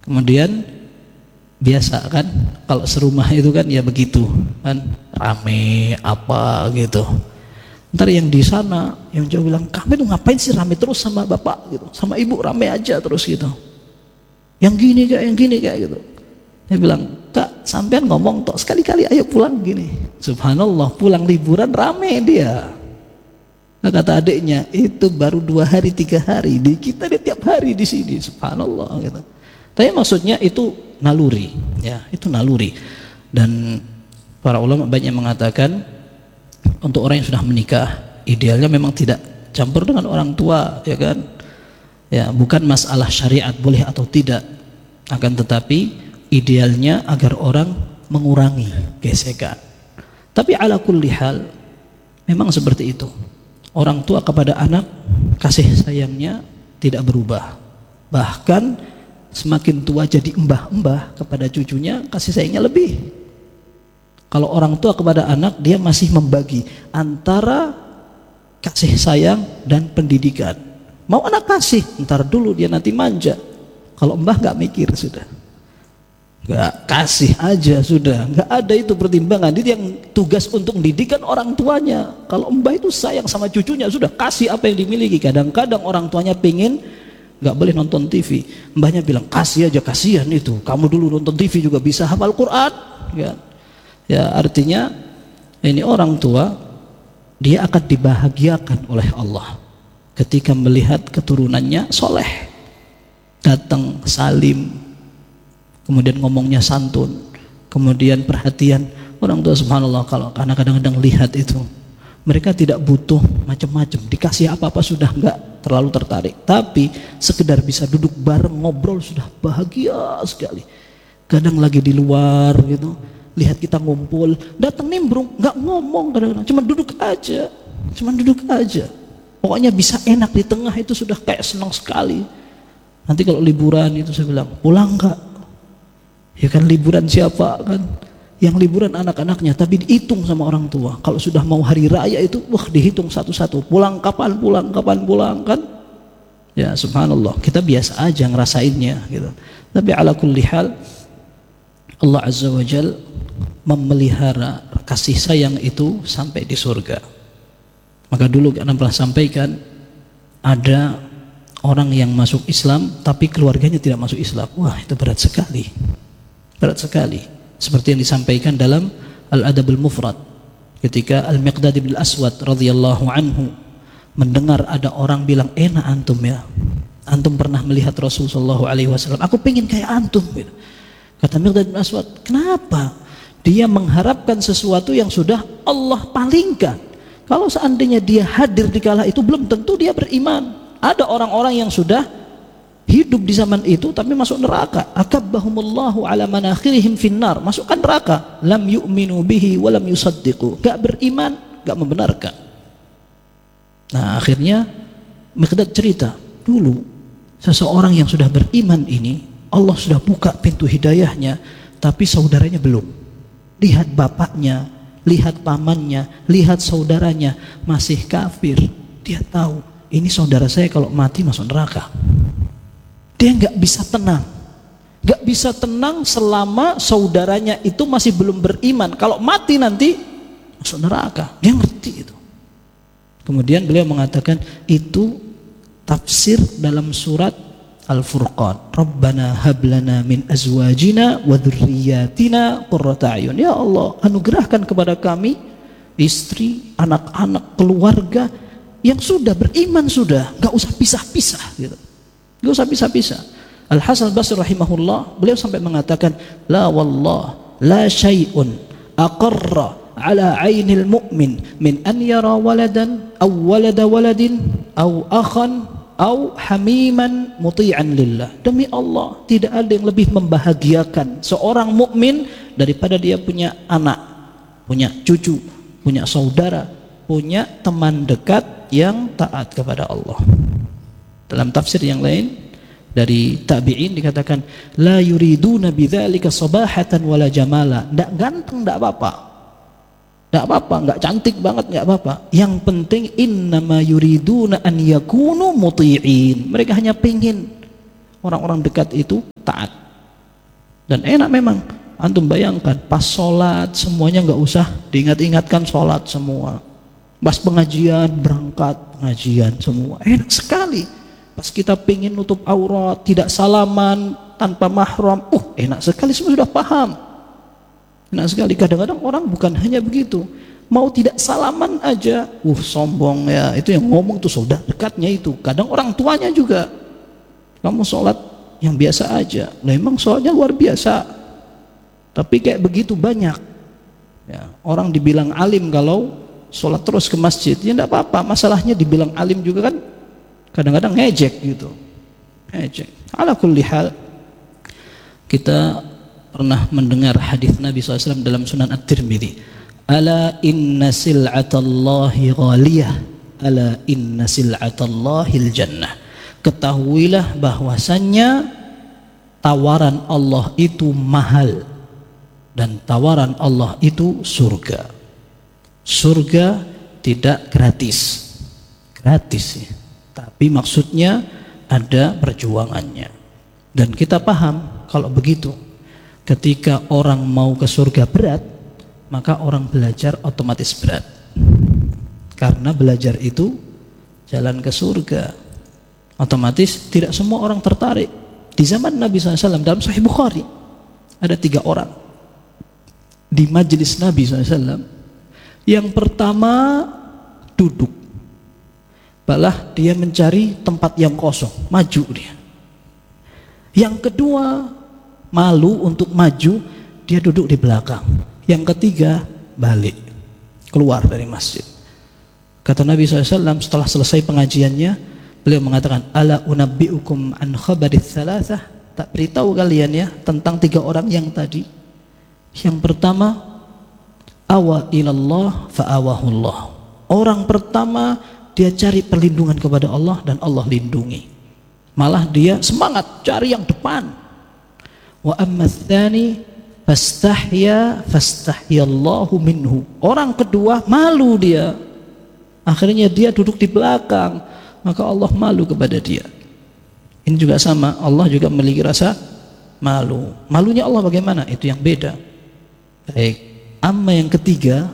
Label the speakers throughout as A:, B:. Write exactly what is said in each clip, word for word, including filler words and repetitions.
A: Kemudian biasa kan kalau serumah itu kan ya begitu kan, rame apa gitu. Ntar yang di sana yang jauh bilang, kami tuh ngapain sih rame terus sama bapak gitu, sama ibu rame aja terus gitu, yang gini kayak yang gini kayak gitu. Dia bilang, kak sampean ngomong tok sekali-kali ayo pulang gini. Subhanallah, pulang liburan rame dia. Nah, kata adiknya, itu baru dua hari tiga hari, di kita dia tiap hari di sini. Subhanallah gitu. Tapi maksudnya itu naluri, ya itu naluri. Dan para ulama banyak mengatakan untuk orang yang sudah menikah idealnya memang tidak campur dengan orang tua, ya kan? Ya bukan masalah syariat boleh atau tidak, akan tetapi idealnya agar orang mengurangi gesekan. Tapi ala kulli hal memang seperti itu. Orang tua kepada anak kasih sayangnya tidak berubah. Bahkan semakin tua jadi embah-embah kepada cucunya kasih sayangnya lebih. Kalau orang tua kepada anak dia masih membagi antara kasih sayang dan pendidikan. Mau anak kasih, ntar dulu dia nanti manja. Kalau mbah nggak mikir sudah, nggak kasih aja sudah, nggak ada itu pertimbangan. Itu yang tugas untuk mendidikan orang tuanya. Kalau mbah itu sayang sama cucunya sudah kasih apa yang dimiliki. Kadang-kadang orang tuanya pengen nggak boleh nonton T V, mbahnya bilang kasih aja, kasihan itu, kamu dulu nonton T V juga bisa hafal Quran, ya. Ya artinya ini orang tua dia akan dibahagiakan oleh Allah ketika melihat keturunannya soleh, datang salim, kemudian ngomongnya santun, kemudian perhatian. Orang tua subhanallah kalau karena kadang-kadang lihat itu, mereka tidak butuh macam-macam, dikasih apa-apa sudah enggak terlalu tertarik, tapi sekedar bisa duduk bareng ngobrol sudah bahagia sekali. Kadang lagi di luar gitu, lihat kita ngumpul, datang nimbrung, nggak ngomong kadang-kadang, cuma duduk aja, cuma duduk aja. Pokoknya bisa enak di tengah itu sudah kayak senang sekali. Nanti kalau liburan itu saya bilang, pulang nggak? Ya kan liburan siapa kan? Yang liburan anak-anaknya, tapi dihitung sama orang tua. Kalau sudah mau hari raya itu, wah dihitung satu-satu. Pulang kapan, pulang kapan, pulang kan? Ya subhanallah, kita biasa aja ngerasainnya gitu. Tapi ala kulli hal, Allah Azza wa Jal memelihara kasih sayang itu sampai di surga. Maka dulu Anda pernah sampaikan, ada orang yang masuk Islam tapi keluarganya tidak masuk Islam. Wah itu berat sekali, berat sekali. Seperti yang disampaikan dalam Al-Adabul Mufrad, ketika Al-Miqdad bin Aswad radhiyallahu anhu mendengar ada orang bilang, enak antum ya, antum pernah melihat Rasul sallallahu alaihi wasallam, aku pengen kayak antum gitu. Kata Miqdad bin Aswad, kenapa? Dia mengharapkan sesuatu yang sudah Allah palingkan. Kalau seandainya dia hadir di kala itu, belum tentu dia beriman. Ada orang-orang yang sudah hidup di zaman itu tapi masuk neraka. Akabbahumullahu ala manakhirihim finnar, masukkan neraka. Lam yu'minu bihi wa lam yusaddiqu, gak beriman, gak membenarkan. Nah akhirnya Miqdad cerita, dulu seseorang yang sudah beriman ini Allah sudah buka pintu hidayahnya, tapi saudaranya belum. Lihat bapaknya, lihat pamannya, lihat saudaranya masih kafir. Dia tahu ini saudara saya kalau mati masuk neraka. Dia nggak bisa tenang, nggak bisa tenang selama saudaranya itu masih belum beriman. Kalau mati nanti masuk neraka. Dia ngerti itu. Kemudian beliau mengatakan itu tafsir dalam surat Al-Furqan, Rabbana hablana min azwajina wa dzurriyyatina qurrata a'yun. Ya Allah, anugerahkan kepada kami istri, anak-anak, keluarga yang sudah beriman sudah, enggak usah pisah-pisah gitu. Enggak usah pisah-pisah. Al-Hasan Al-Basri rahimahullah, beliau sampai mengatakan, la wallah la syai'un aqarra ala 'ainil mu'min min an yara waladan aw walada waladin aw akhan au hamiman muti'an lillah. Demi Allah, tidak ada yang lebih membahagiakan seorang mukmin daripada dia punya anak, punya cucu, punya saudara, punya teman dekat yang taat kepada Allah. Dalam tafsir yang lain dari tabi'in dikatakan, la yuriduna bidzalika sabahatan wala jamala. Enggak ganteng enggak apa-apa, enggak apa-apa, enggak cantik banget enggak apa-apa. Yang penting innama yuriduna an yakunu muti'in. Mereka hanya pengen orang-orang dekat itu taat. Dan enak memang. Antum bayangkan pas sholat semuanya nggak usah diingat-ingatkan, sholat semua. Pas pengajian berangkat pengajian semua, enak sekali. Pas kita pingin nutup aurat, tidak salaman, tanpa mahram, uh enak sekali, semua sudah paham. Enak sekali. Kadang-kadang orang bukan hanya begitu, mau tidak salaman aja, uh sombong ya. Itu yang ngomong tuh saudara dekatnya itu. Kadang orang tuanya juga, kamu sholat yang biasa aja. Nah, memang sholatnya luar biasa. Tapi kayak begitu banyak ya, orang dibilang alim kalau sholat terus ke masjid, ya enggak apa-apa. Masalahnya dibilang alim juga kan kadang-kadang ngejek gitu, ngejek. Ala kulli hal, kita pernah mendengar hadis Nabi shallallahu alaihi wasallam dalam Sunan At-Tirmidzi, ala inna sil'atallahi ghaliyah, ala inna sil'atallahil jannah. Ketahuilah bahwasannya tawaran Allah itu mahal, dan tawaran Allah itu surga. Surga tidak gratis, gratis ya, tapi maksudnya ada perjuangannya. Dan kita paham kalau begitu, ketika orang mau ke surga berat, maka orang belajar otomatis berat, karena belajar itu jalan ke surga. Otomatis tidak semua orang tertarik. Di zaman Nabi shallallahu alaihi wasallam dalam Sahih Bukhari ada tiga orang di majelis Nabi shallallahu alaihi wasallam. Yang pertama duduk, balah dia mencari tempat yang kosong, maju dia. Yang kedua malu untuk maju, dia duduk di belakang. Yang ketiga balik, keluar dari masjid. Kata Nabi shallallahu alaihi wasallam setelah selesai pengajiannya, beliau mengatakan, ala unabbiukum an khabarits thalathah, tak beritahu kalian ya tentang tiga orang yang tadi. Yang pertama, awa ilallah fa'awahullah. Orang pertama dia cari perlindungan kepada Allah dan Allah lindungi. Malah dia semangat cari yang depan. Wa amma tsani fastahya fastahyallahu minhu. Orang kedua malu dia. Akhirnya dia duduk di belakang, maka Allah malu kepada dia. Ini juga sama, Allah juga memiliki rasa malu. Malunya Allah bagaimana? Itu yang beda. Baik. Amma yang ketiga,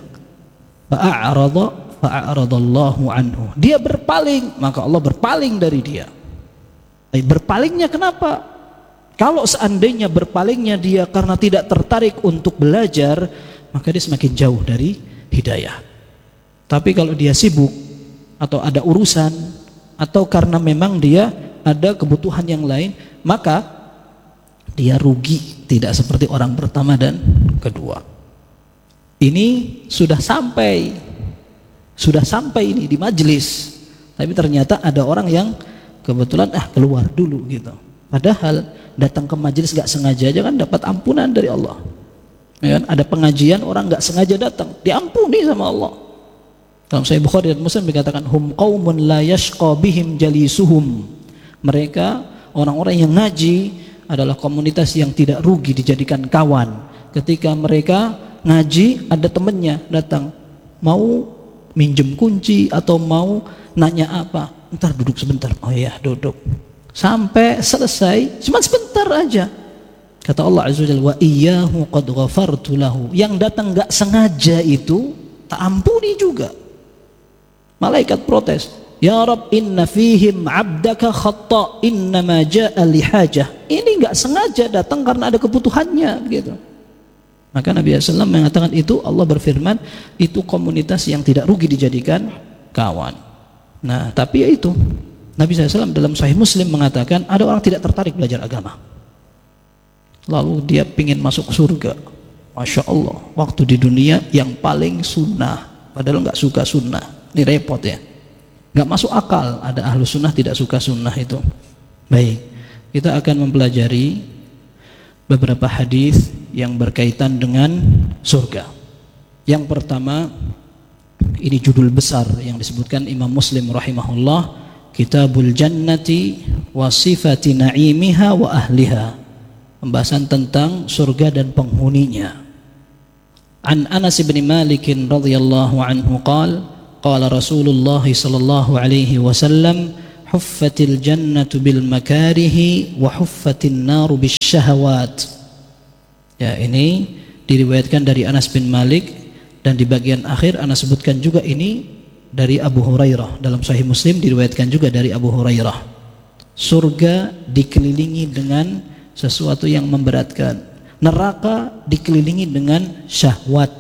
A: fa'arada fa'aradallahu anhu. Dia berpaling, maka Allah berpaling dari dia. Baik, berpalingnya kenapa? Kalau seandainya berpalingnya dia karena tidak tertarik untuk belajar, maka dia semakin jauh dari hidayah. Tapi kalau dia sibuk atau ada urusan, atau karena memang dia ada kebutuhan yang lain, maka dia rugi, tidak seperti orang pertama dan kedua. Ini sudah sampai, sudah sampai ini di majelis, tapi ternyata ada orang yang kebetulan ah keluar dulu gitu. Padahal datang ke majelis gak sengaja aja kan dapat ampunan dari Allah. Ya kan? Ada pengajian orang gak sengaja datang, diampuni sama Allah. Dalam Sahih Bukhari dan Muslim dikatakan, hum qaumun la yashqa bihim jalisuhum. Mereka orang-orang yang ngaji adalah komunitas yang tidak rugi dijadikan kawan. Ketika mereka ngaji, ada temennya datang mau minjem kunci atau mau nanya apa, ntar duduk sebentar. Oh iya duduk sampai selesai, cuma sebentar aja. Kata Allah Azza wa Jalla, wa iyyahu qad ghafartu lahu. Yang datang gak sengaja itu tak ampuni juga. Malaikat protes, ya Rabb inna fihim abdaka khatta innama ja'a lihajah. Ini gak sengaja datang karena ada kebutuhannya gitu. Maka Nabi shallallahu alaihi wasallam mengatakan itu, Allah berfirman itu komunitas yang tidak rugi dijadikan kawan. Nah tapi ya itu, Nabi shallallahu alaihi wasallam dalam Sahih Muslim mengatakan ada orang tidak tertarik belajar agama, lalu dia pingin masuk surga. Masya Allah, waktu di dunia yang paling sunnah, padahal nggak suka sunnah. Ini repot ya, nggak masuk akal. Ada ahlu sunnah tidak suka sunnah itu. Baik, kita akan mempelajari beberapa hadis yang berkaitan dengan surga. Yang pertama, ini judul besar yang disebutkan Imam Muslim rahimahullah, Kitabul Jannati wa sifati na'imiha wa ahliha. Pembahasan tentang surga dan penghuninya. An Anas bin Malik radhiyallahu anhu qala qala Rasulullah sallallahu alaihi wasallam huffatil jannatu bil makarihi wa huffatin naru bis syahawat. Ya, ini diriwayatkan dari Anas bin Malik, dan di bagian akhir Anas sebutkan juga ini dari Abu Hurairah. Dalam Sahih Muslim diriwayatkan juga dari Abu Hurairah. Surga dikelilingi dengan sesuatu yang memberatkan, neraka dikelilingi dengan syahwat.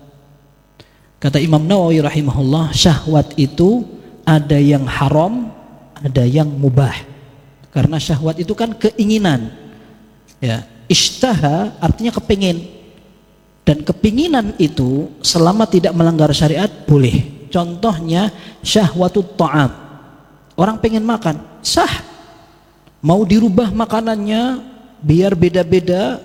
A: Kata Imam Nawawi rahimahullah, syahwat itu ada yang haram, ada yang mubah. Karena syahwat itu kan keinginan. Ya, ishtaha artinya kepingin. Dan kepinginan itu selama tidak melanggar syariat boleh. Contohnya syahwatut ta'am. Orang pengen makan, sah. Mau dirubah makanannya biar beda-beda,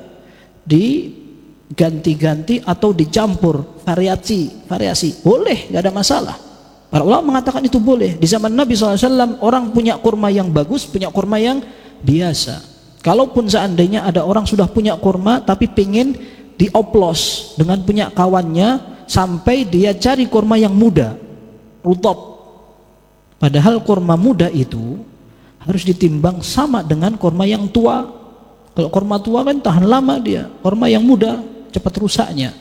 A: diganti-ganti atau dicampur, variasi, variasi, boleh, nggak ada masalah. Para ulama mengatakan itu boleh. Di zaman Nabi shallallahu alaihi wasallam orang punya kurma yang bagus, punya kurma yang biasa. Kalaupun seandainya ada orang sudah punya kurma tapi pengen dioplos dengan punya kawannya sampai dia cari kurma yang muda, rutop. Padahal kurma muda itu harus ditimbang sama dengan kurma yang tua. Kalau kurma tua kan tahan lama dia, kurma yang muda cepat rusaknya.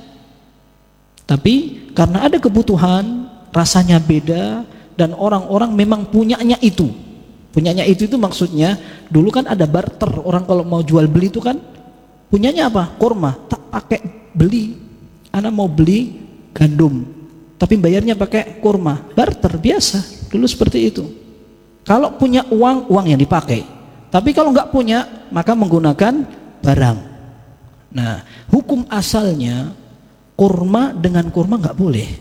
A: Tapi karena ada kebutuhan, rasanya beda, dan orang-orang memang punyanya itu. Punyanya itu itu maksudnya dulu kan ada barter, orang kalau mau jual beli itu kan punyanya apa? Kurma, tak pakai beli. Anak mau beli gandum, tapi bayarnya pakai kurma, barter biasa. Dulu seperti itu. Kalau punya uang, uang yang dipakai. Tapi kalau nggak punya, maka menggunakan barang. Nah, hukum asalnya kurma dengan kurma nggak boleh.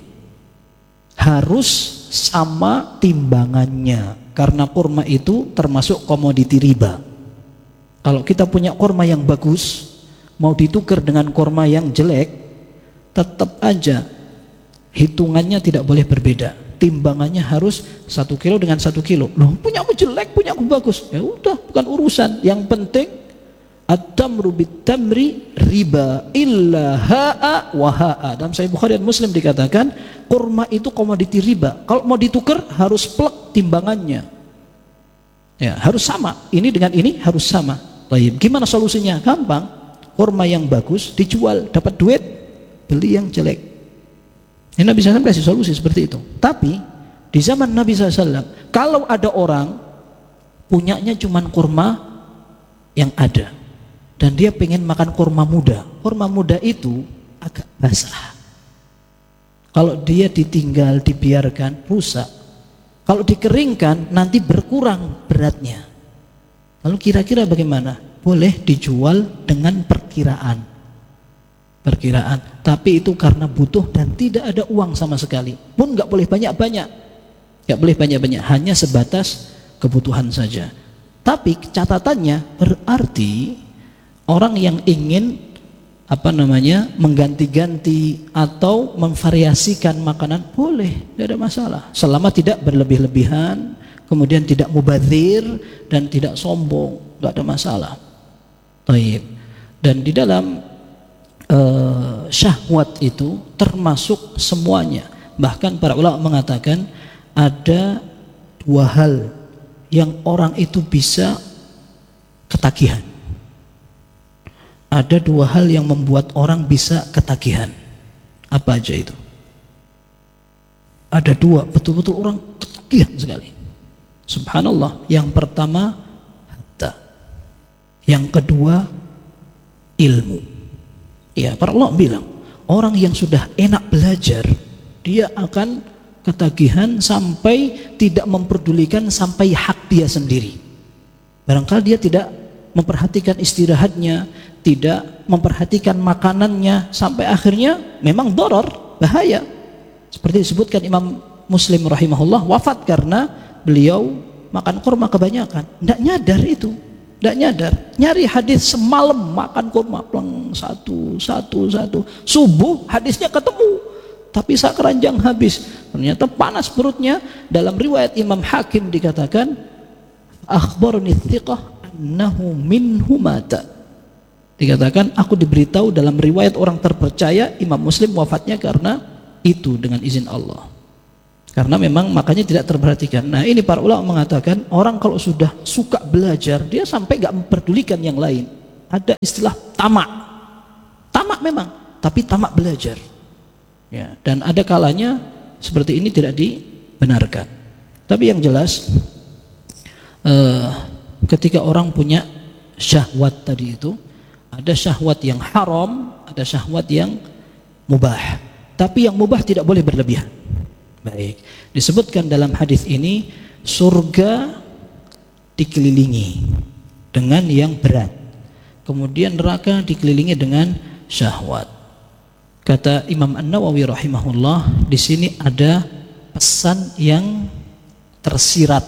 A: Harus sama timbangannya. Karena kurma itu termasuk komoditi riba. Kalau kita punya kurma yang bagus, mau ditukar dengan kurma yang jelek, tetap aja hitungannya tidak boleh berbeda. Timbangannya harus satu kilo dengan satu kilo. Loh, punya aku jelek, punya aku bagus. Ya udah, bukan urusan. Yang penting at-tamru bit-tamri riba illa ha'a wa ha'a. Dalam Sahih Bukhari dan Muslim dikatakan kurma itu komoditi riba. Kalau mau ditukar harus plek timbangannya. Ya, harus sama. Ini dengan ini harus sama. Baik, gimana solusinya? Gampang. Kurma yang bagus dijual, dapat duit, beli yang jelek. Ini Nabi shallallahu alaihi wasallam kasih solusi seperti itu. Tapi di zaman Nabi shallallahu alaihi wasallam, kalau ada orang punyanya cuman kurma yang ada, dan dia pengen makan kurma muda, kurma muda itu agak basah. Kalau dia ditinggal, dibiarkan, rusak. Kalau dikeringkan nanti berkurang beratnya. Lalu kira-kira bagaimana? Boleh dijual dengan perkiraan. Perkiraan, tapi itu karena butuh dan tidak ada uang sama sekali. Pun nggak boleh banyak-banyak. Nggak boleh banyak-banyak, hanya sebatas kebutuhan saja. Tapi catatannya berarti orang yang ingin apa namanya mengganti-ganti atau memvariasikan makanan boleh, tidak ada masalah, selama tidak berlebih-lebihan, kemudian tidak mubadzir dan tidak sombong, nggak ada masalah. Baik. Dan di dalam uh, syahwat itu termasuk semuanya. Bahkan para ulama mengatakan ada dua hal yang orang itu bisa ketagihan. Ada dua hal yang membuat orang bisa ketagihan. Apa aja itu? Ada dua, betul-betul orang ketagihan sekali. Subhanallah. Yang pertama harta. Yang kedua ilmu. Ya, para ulama bilang orang yang sudah enak belajar, dia akan ketagihan sampai tidak memperdulikan sampai hak dia sendiri. Barangkali dia tidak memperhatikan istirahatnya, tidak memperhatikan makanannya, sampai akhirnya memang doror, bahaya. Seperti disebutkan Imam Muslim rahimahullah wafat karena beliau makan kurma kebanyakan. Tidak nyadar itu, tidak nyadar. Nyari hadis semalam makan kurma, pleng, satu, satu, satu. Subuh hadisnya ketemu, tapi sak keranjang habis. Ternyata panas perutnya. Dalam riwayat Imam Hakim dikatakan, akhbarani thiqah annahu minhu mata. Dikatakan aku diberitahu dalam riwayat orang terpercaya Imam Muslim wafatnya karena itu dengan izin Allah. Karena memang makanya tidak terperhatikan. Nah, ini para ulama mengatakan orang kalau sudah suka belajar dia sampai gak memperdulikan yang lain. Ada istilah tamak. tamak memang, tapi tamak belajar. Ya, dan ada kalanya seperti ini tidak dibenarkan. Tapi yang jelas eh, ketika orang punya syahwat tadi itu, ada syahwat yang haram, ada syahwat yang mubah. Tapi yang mubah tidak boleh berlebihan. Baik, disebutkan dalam hadis ini surga dikelilingi dengan yang berat, kemudian neraka dikelilingi dengan syahwat. Kata Imam An-Nawawi rahimahullah, di sini ada pesan yang tersirat,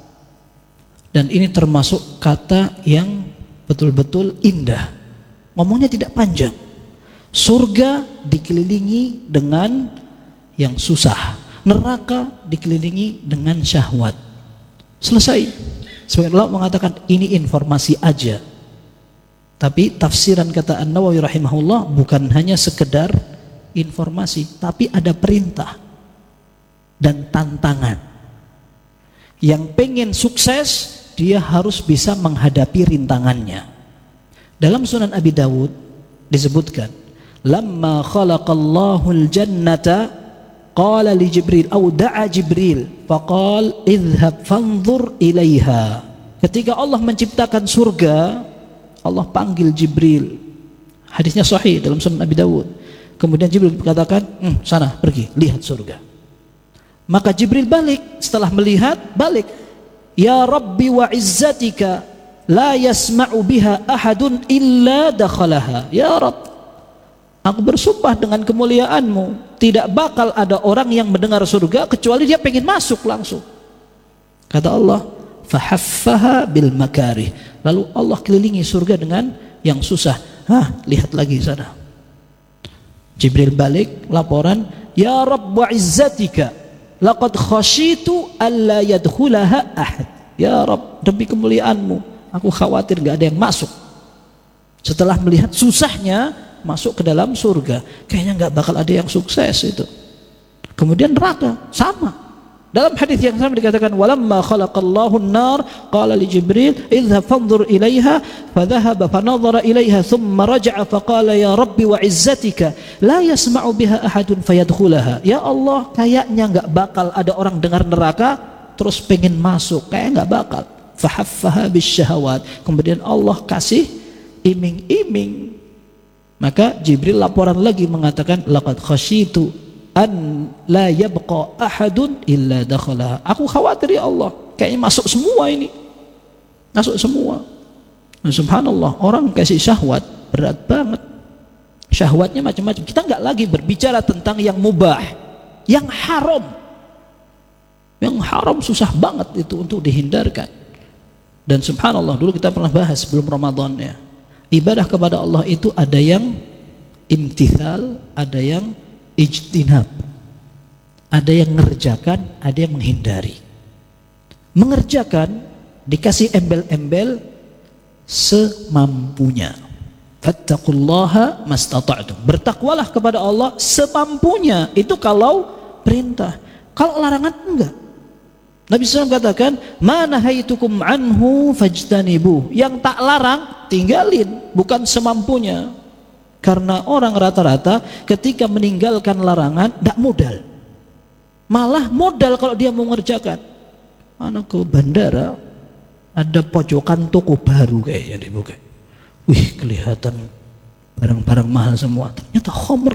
A: dan ini termasuk kata yang betul-betul indah. Ngomongnya tidak panjang. Surga dikelilingi dengan yang susah, neraka dikelilingi dengan syahwat. Selesai. Sebagian ulama mengatakan ini informasi aja. Tapi tafsiran kata An-Nawawi rahimahullah bukan hanya sekedar informasi, tapi ada perintah dan tantangan. Yang pengen sukses, dia harus bisa menghadapi rintangannya. Dalam Sunan Abi Dawud disebutkan, lamma khalaqallahu al-jannata qala li Jibril au da'a Jibril faqal idhhab fanzur ilaiha. Ketika Allah menciptakan surga, Allah panggil Jibril. Hadisnya sahih dalam Sunan Abi Dawud. Kemudian Jibril berkatakan, hm, sana pergi, lihat surga. Maka Jibril balik, setelah melihat balik, ya Rabbi wa izzatika la yasma'u biha ahadun illa dakhalaha. Ya Rabb, aku bersumpah dengan kemuliaanmu, tidak bakal ada orang yang mendengar surga kecuali dia pengen masuk langsung. Kata Allah, fahaffaha bil makarih. Lalu Allah kelilingi surga dengan yang susah. Hah, lihat lagi sana. Jibril balik, laporan, ya Rabb wa izzatika laqad khashitu alla yadkhulaha ahad. Ya Rabb, demi kemuliaanmu, aku khawatir gak ada yang masuk. Setelah melihat susahnya masuk ke dalam surga, kayaknya nggak bakal ada yang sukses itu. Kemudian neraka sama. Dalam hadis yang sama dikatakan, walamma khalaqallahu an-nar qala li Jibril idhhab fanzur ilaiha fadhahaba fanadhara ilaiha thumma raja'a faqala ya Rabbi wa izzatika la yasma'u biha ahadun fayadkhulaha. Ya Allah, kayaknya nggak bakal ada orang dengar neraka terus pengen masuk, kayak nggak bakal. Fahaffaha bisyahawat. Kemudian Allah kasih iming-iming. Maka Jibril laporan lagi mengatakan, laqad khasyitu an la yabqa ahadun illa dakhalaha. Aku khawatir ya Allah, kayaknya masuk semua ini. Masuk semua. Nah, subhanallah, orang kasih syahwat berat banget. Syahwatnya macam-macam. Kita enggak lagi berbicara tentang yang mubah, yang haram. Yang haram susah banget itu untuk dihindarkan. Dan subhanallah, dulu kita pernah bahas sebelum Ramadan ya. Ibadah kepada Allah itu ada yang imtithal, ada yang ijtinab, ada yang mengerjakan, ada yang menghindari. Mengerjakan dikasih embel-embel semampunya. Fattaqullaha mastata'tum. Bertakwalah kepada Allah semampunya. Itu kalau perintah. Kalau larangan enggak. Nabi shallallahu alaihi wasallam katakan, ma nahaitukum anhu fajtanibuh. Yang tak larang tinggalin, bukan semampunya. Karena orang rata-rata ketika meninggalkan larangan tidak modal, malah modal kalau dia mau mengerjakan. Mana ke bandara ada pojokan toko baru kayaknya dibuka, wih kelihatan barang-barang mahal semua, ternyata khamr.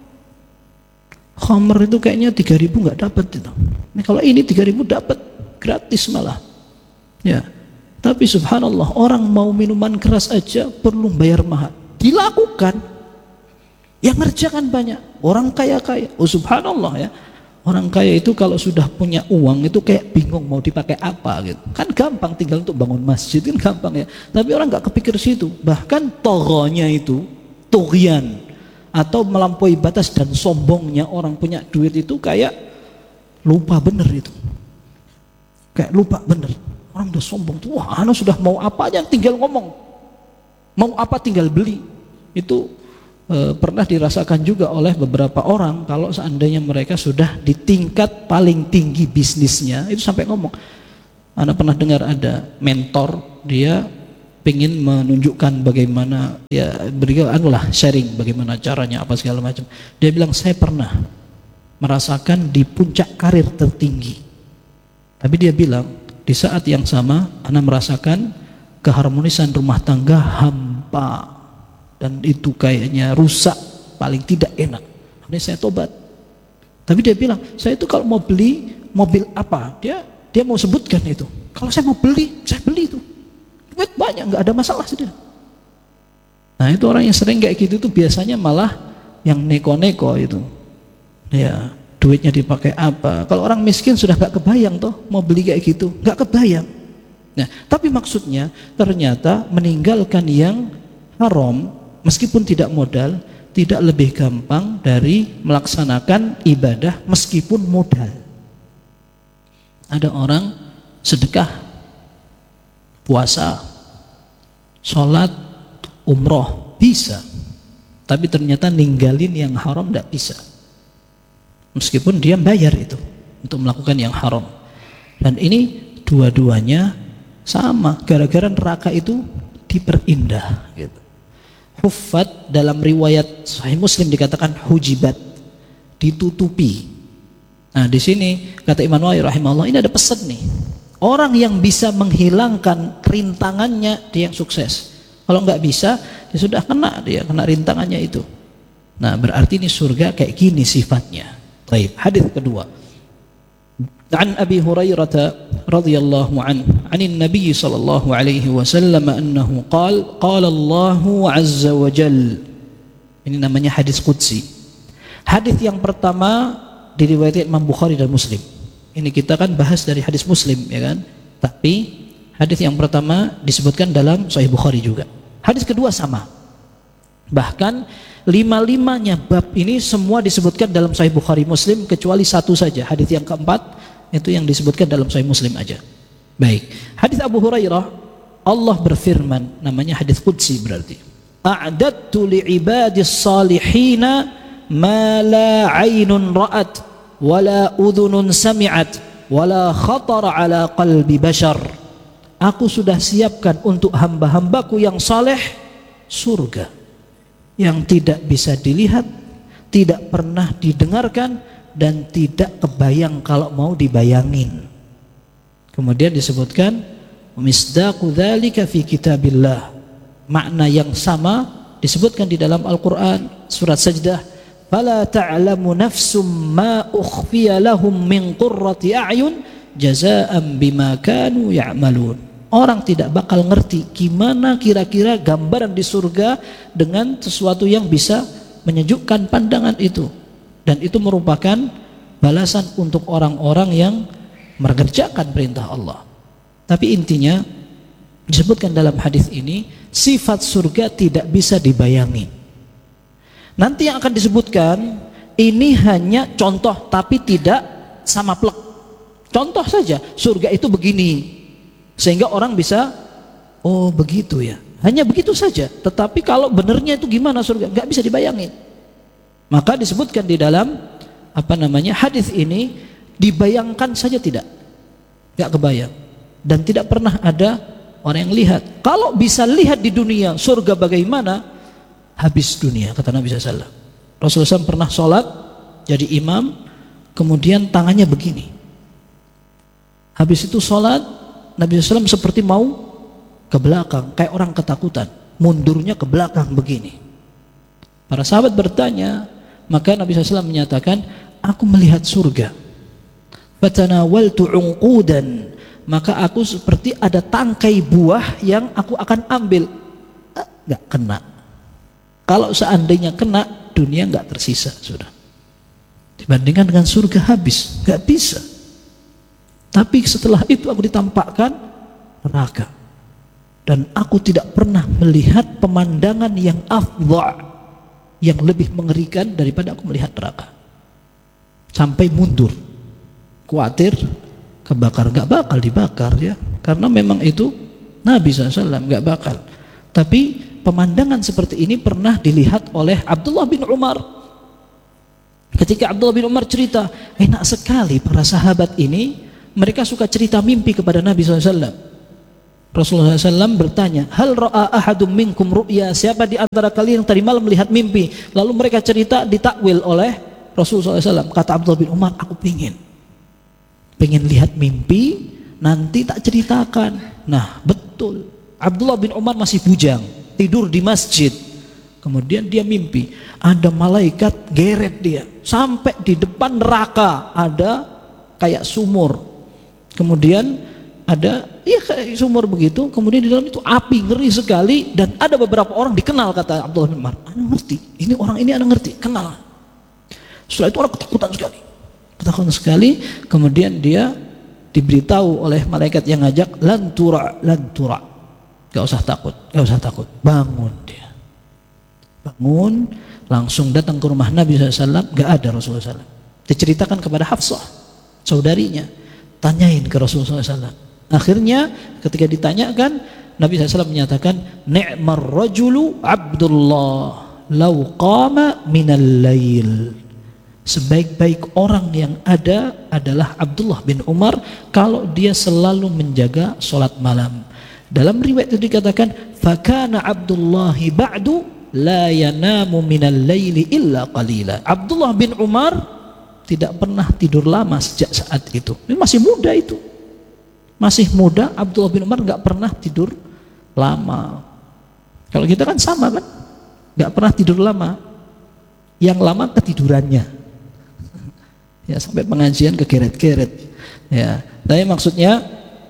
A: Khamr itu kayaknya tiga ribu nggak dapat itu. Ini kalau ini tiga ribu dapat gratis malah. Ya. Tapi subhanallah, orang mau minuman keras aja perlu bayar mahal. Dilakukan. Yang ngerjakan banyak. Orang kaya-kaya. Oh subhanallah ya. Orang kaya itu kalau sudah punya uang itu kayak bingung mau dipakai apa gitu. Kan gampang tinggal untuk bangun masjid kan gampang ya. Tapi orang nggak kepikir situ. Bahkan togonya itu, tughyan, atau melampaui batas dan sombongnya orang punya duit itu kayak lupa bener itu. Kayak lupa bener. Orang udah sombong tuh, wah anak sudah mau apa aja tinggal ngomong, mau apa tinggal beli. Itu e, pernah dirasakan juga oleh beberapa orang kalau seandainya mereka sudah di tingkat paling tinggi bisnisnya, itu sampai ngomong. Anak pernah dengar ada mentor, dia pingin menunjukkan bagaimana ya berikan anulah sharing bagaimana caranya apa segala macam. Dia bilang saya pernah merasakan di puncak karir tertinggi. Tapi dia bilang di saat yang sama ana merasakan keharmonisan rumah tangga hampa dan itu kayaknya rusak, paling tidak enak. Ini saya tobat. Tapi dia bilang, saya itu kalau mau beli mobil apa, dia dia mau sebutkan itu. Kalau saya mau beli, saya beli itu. Duit banyak, nggak ada masalah sudah. Nah itu orang yang sering kayak gitu tuh biasanya malah yang neko-neko itu. Ya, duitnya dipakai apa? Kalau orang miskin sudah nggak kebayang toh mau beli kayak gitu, nggak kebayang. Nah, tapi maksudnya ternyata meninggalkan yang haram meskipun tidak modal tidak lebih gampang dari melaksanakan ibadah meskipun modal. Ada orang sedekah, puasa, sholat, umroh bisa, tapi ternyata ninggalin yang haram tidak bisa. Meskipun dia bayar itu untuk melakukan yang haram. Dan ini dua-duanya sama, gara-gara neraka itu diperindah gitu. Huffat dalam riwayat Sahih Muslim dikatakan hujibat, ditutupi. Nah di sini kata Imam Nawawi rahimahullah, ini ada pesan nih. Orang yang bisa menghilangkan rintangannya dia yang sukses. Kalau nggak bisa, dia sudah kena dia kena rintangannya itu. Nah berarti ini surga kayak gini sifatnya. Baik, hadis kedua. An Abi Hurairah radhiyallahu anhu, anin Nabi sallallahu alaihi wasallam annahu qala qala Allahu azza wa jalla. Ini namanya hadis qudsi. Hadis yang pertama diriwayatkan Imam Bukhari dan Muslim. Ini kita kan bahas dari hadis Muslim ya kan? Tapi hadis yang pertama disebutkan dalam Sahih Bukhari juga. Hadis kedua sama. Bahkan lima-limanya bab ini semua disebutkan dalam Sahih Bukhari Muslim kecuali satu saja, hadis yang keempat itu yang disebutkan dalam Sahih Muslim aja. Baik, hadis Abu Hurairah, Allah berfirman, namanya hadis qudsi berarti. A'dadtu li'ibadis salihina ma la 'ainun ra'at wa la udhunun sami'at wa la khatara 'ala qalbi bashar. Aku sudah siapkan untuk hamba-hambaku yang saleh surga yang tidak bisa dilihat, tidak pernah didengarkan, dan tidak kebayang kalau mau dibayangin. Kemudian disebutkan misdaqu dzalika fi kitabillah. Makna yang sama disebutkan di dalam Al-Qur'an surat Sajdah, fala ta'lamu nafsum ma ukhfiya lahum min qurrati a'yun jazaa'an bima kanu ya'malun. Orang tidak bakal ngerti gimana kira-kira gambaran di surga dengan sesuatu yang bisa menyejukkan pandangan itu. Dan itu merupakan balasan untuk orang-orang yang mengerjakan perintah Allah. Tapi intinya disebutkan dalam hadis ini, sifat surga tidak bisa dibayangi. Nanti yang akan disebutkan ini hanya contoh tapi tidak sama plek. Contoh saja, surga itu begini. Sehingga orang bisa, oh begitu ya, hanya begitu saja. Tetapi kalau benernya itu gimana surga, nggak bisa dibayangin. Maka disebutkan di dalam apa namanya hadis ini, dibayangkan saja tidak, nggak kebayang, dan tidak pernah ada orang yang lihat. Kalau bisa lihat di dunia surga bagaimana, habis dunia kata Nabi shallallahu alaihi wasallam. Rasulullah shallallahu alaihi wasallam pernah sholat jadi imam, kemudian tangannya begini. Habis itu sholat Nabi shallallahu alaihi wasallam seperti mau ke belakang, kayak orang ketakutan, mundurnya ke belakang begini. Para sahabat bertanya, maka Nabi shallallahu alaihi wasallam menyatakan, aku melihat surga. Fatanawaltu unqudan, maka aku seperti ada tangkai buah yang aku akan ambil. Ah, gak kena. Kalau seandainya kena, dunia gak tersisa sudah. Dibandingkan dengan surga habis, gak bisa. Tapi setelah itu aku ditampakkan neraka, dan aku tidak pernah melihat pemandangan yang afdha, yang lebih mengerikan daripada aku melihat neraka. Sampai mundur, khawatir kebakar, gak bakal dibakar ya, karena memang itu Nabi shallallahu alaihi wasallam gak bakal. Tapi pemandangan seperti ini pernah dilihat oleh Abdullah bin Umar. Ketika Abdullah bin Umar cerita, enak sekali para sahabat ini, mereka suka cerita mimpi kepada Nabi shallallahu alaihi wasallam. Rasulullah shallallahu alaihi wasallam bertanya, hal ra'a ahadum minkum ru'ya, siapa di antara kalian yang tadi malam melihat mimpi? Lalu mereka cerita, ditakwil oleh Rasulullah shallallahu alaihi wasallam. Kata Abdullah bin Umar, aku pingin pengen lihat mimpi, nanti tak ceritakan. Nah betul, Abdullah bin Umar masih bujang, tidur di masjid. Kemudian dia mimpi, ada malaikat geret dia sampai di depan neraka, ada kayak sumur. Kemudian ada, iya kayak sumur begitu. Kemudian di dalam itu api ngeri sekali, dan ada beberapa orang dikenal, kata Abdullah bin Umar. Ana ngerti, ini orang ini ana ngerti, kenal. Setelah itu orang ketakutan sekali, ketakutan sekali. Kemudian dia diberitahu oleh malaikat yang ngajak, lantura, lantura, gak usah takut, gak usah takut. Bangun dia, bangun, langsung datang ke rumah Nabi shallallahu alaihi wasallam. Gak ada Rasulullah shallallahu alaihi wasallam. Diceritakan kepada Hafsah, saudarinya, tanyain ke Rasulullah shallallahu alaihi wasallam. Akhirnya ketika ditanyakan, Nabi shallallahu alaihi wasallam menyatakan, ni'mar rajulu Abdullah law qama minal lail. Sebaik-baik orang yang ada adalah Abdullah bin Umar kalau dia selalu menjaga sholat malam. Dalam riwayat itu dikatakan, fakana Abdullahi ba'du la yanamu minal laili illa qalila. Abdullah bin Umar tidak pernah tidur lama sejak saat itu. Ini masih muda itu, masih muda. Abdullah bin Umar nggak pernah tidur lama. Kalau kita kan sama kan, nggak pernah tidur lama. Yang lama ketidurannya. Ya sampai pengajian kegeret-geret. Ya, tapi maksudnya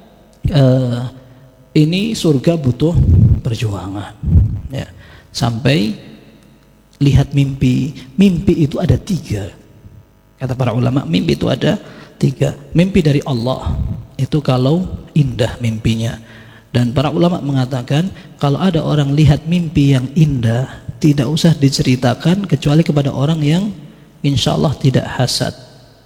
A: uh, ini surga butuh perjuangan. Ya, sampai lihat mimpi. Mimpi itu ada tiga. Kata para ulama, mimpi itu ada tiga. Mimpi dari Allah itu kalau indah mimpinya. Dan para ulama mengatakan, kalau ada orang lihat mimpi yang indah, tidak usah diceritakan kecuali kepada orang yang insya Allah tidak hasad.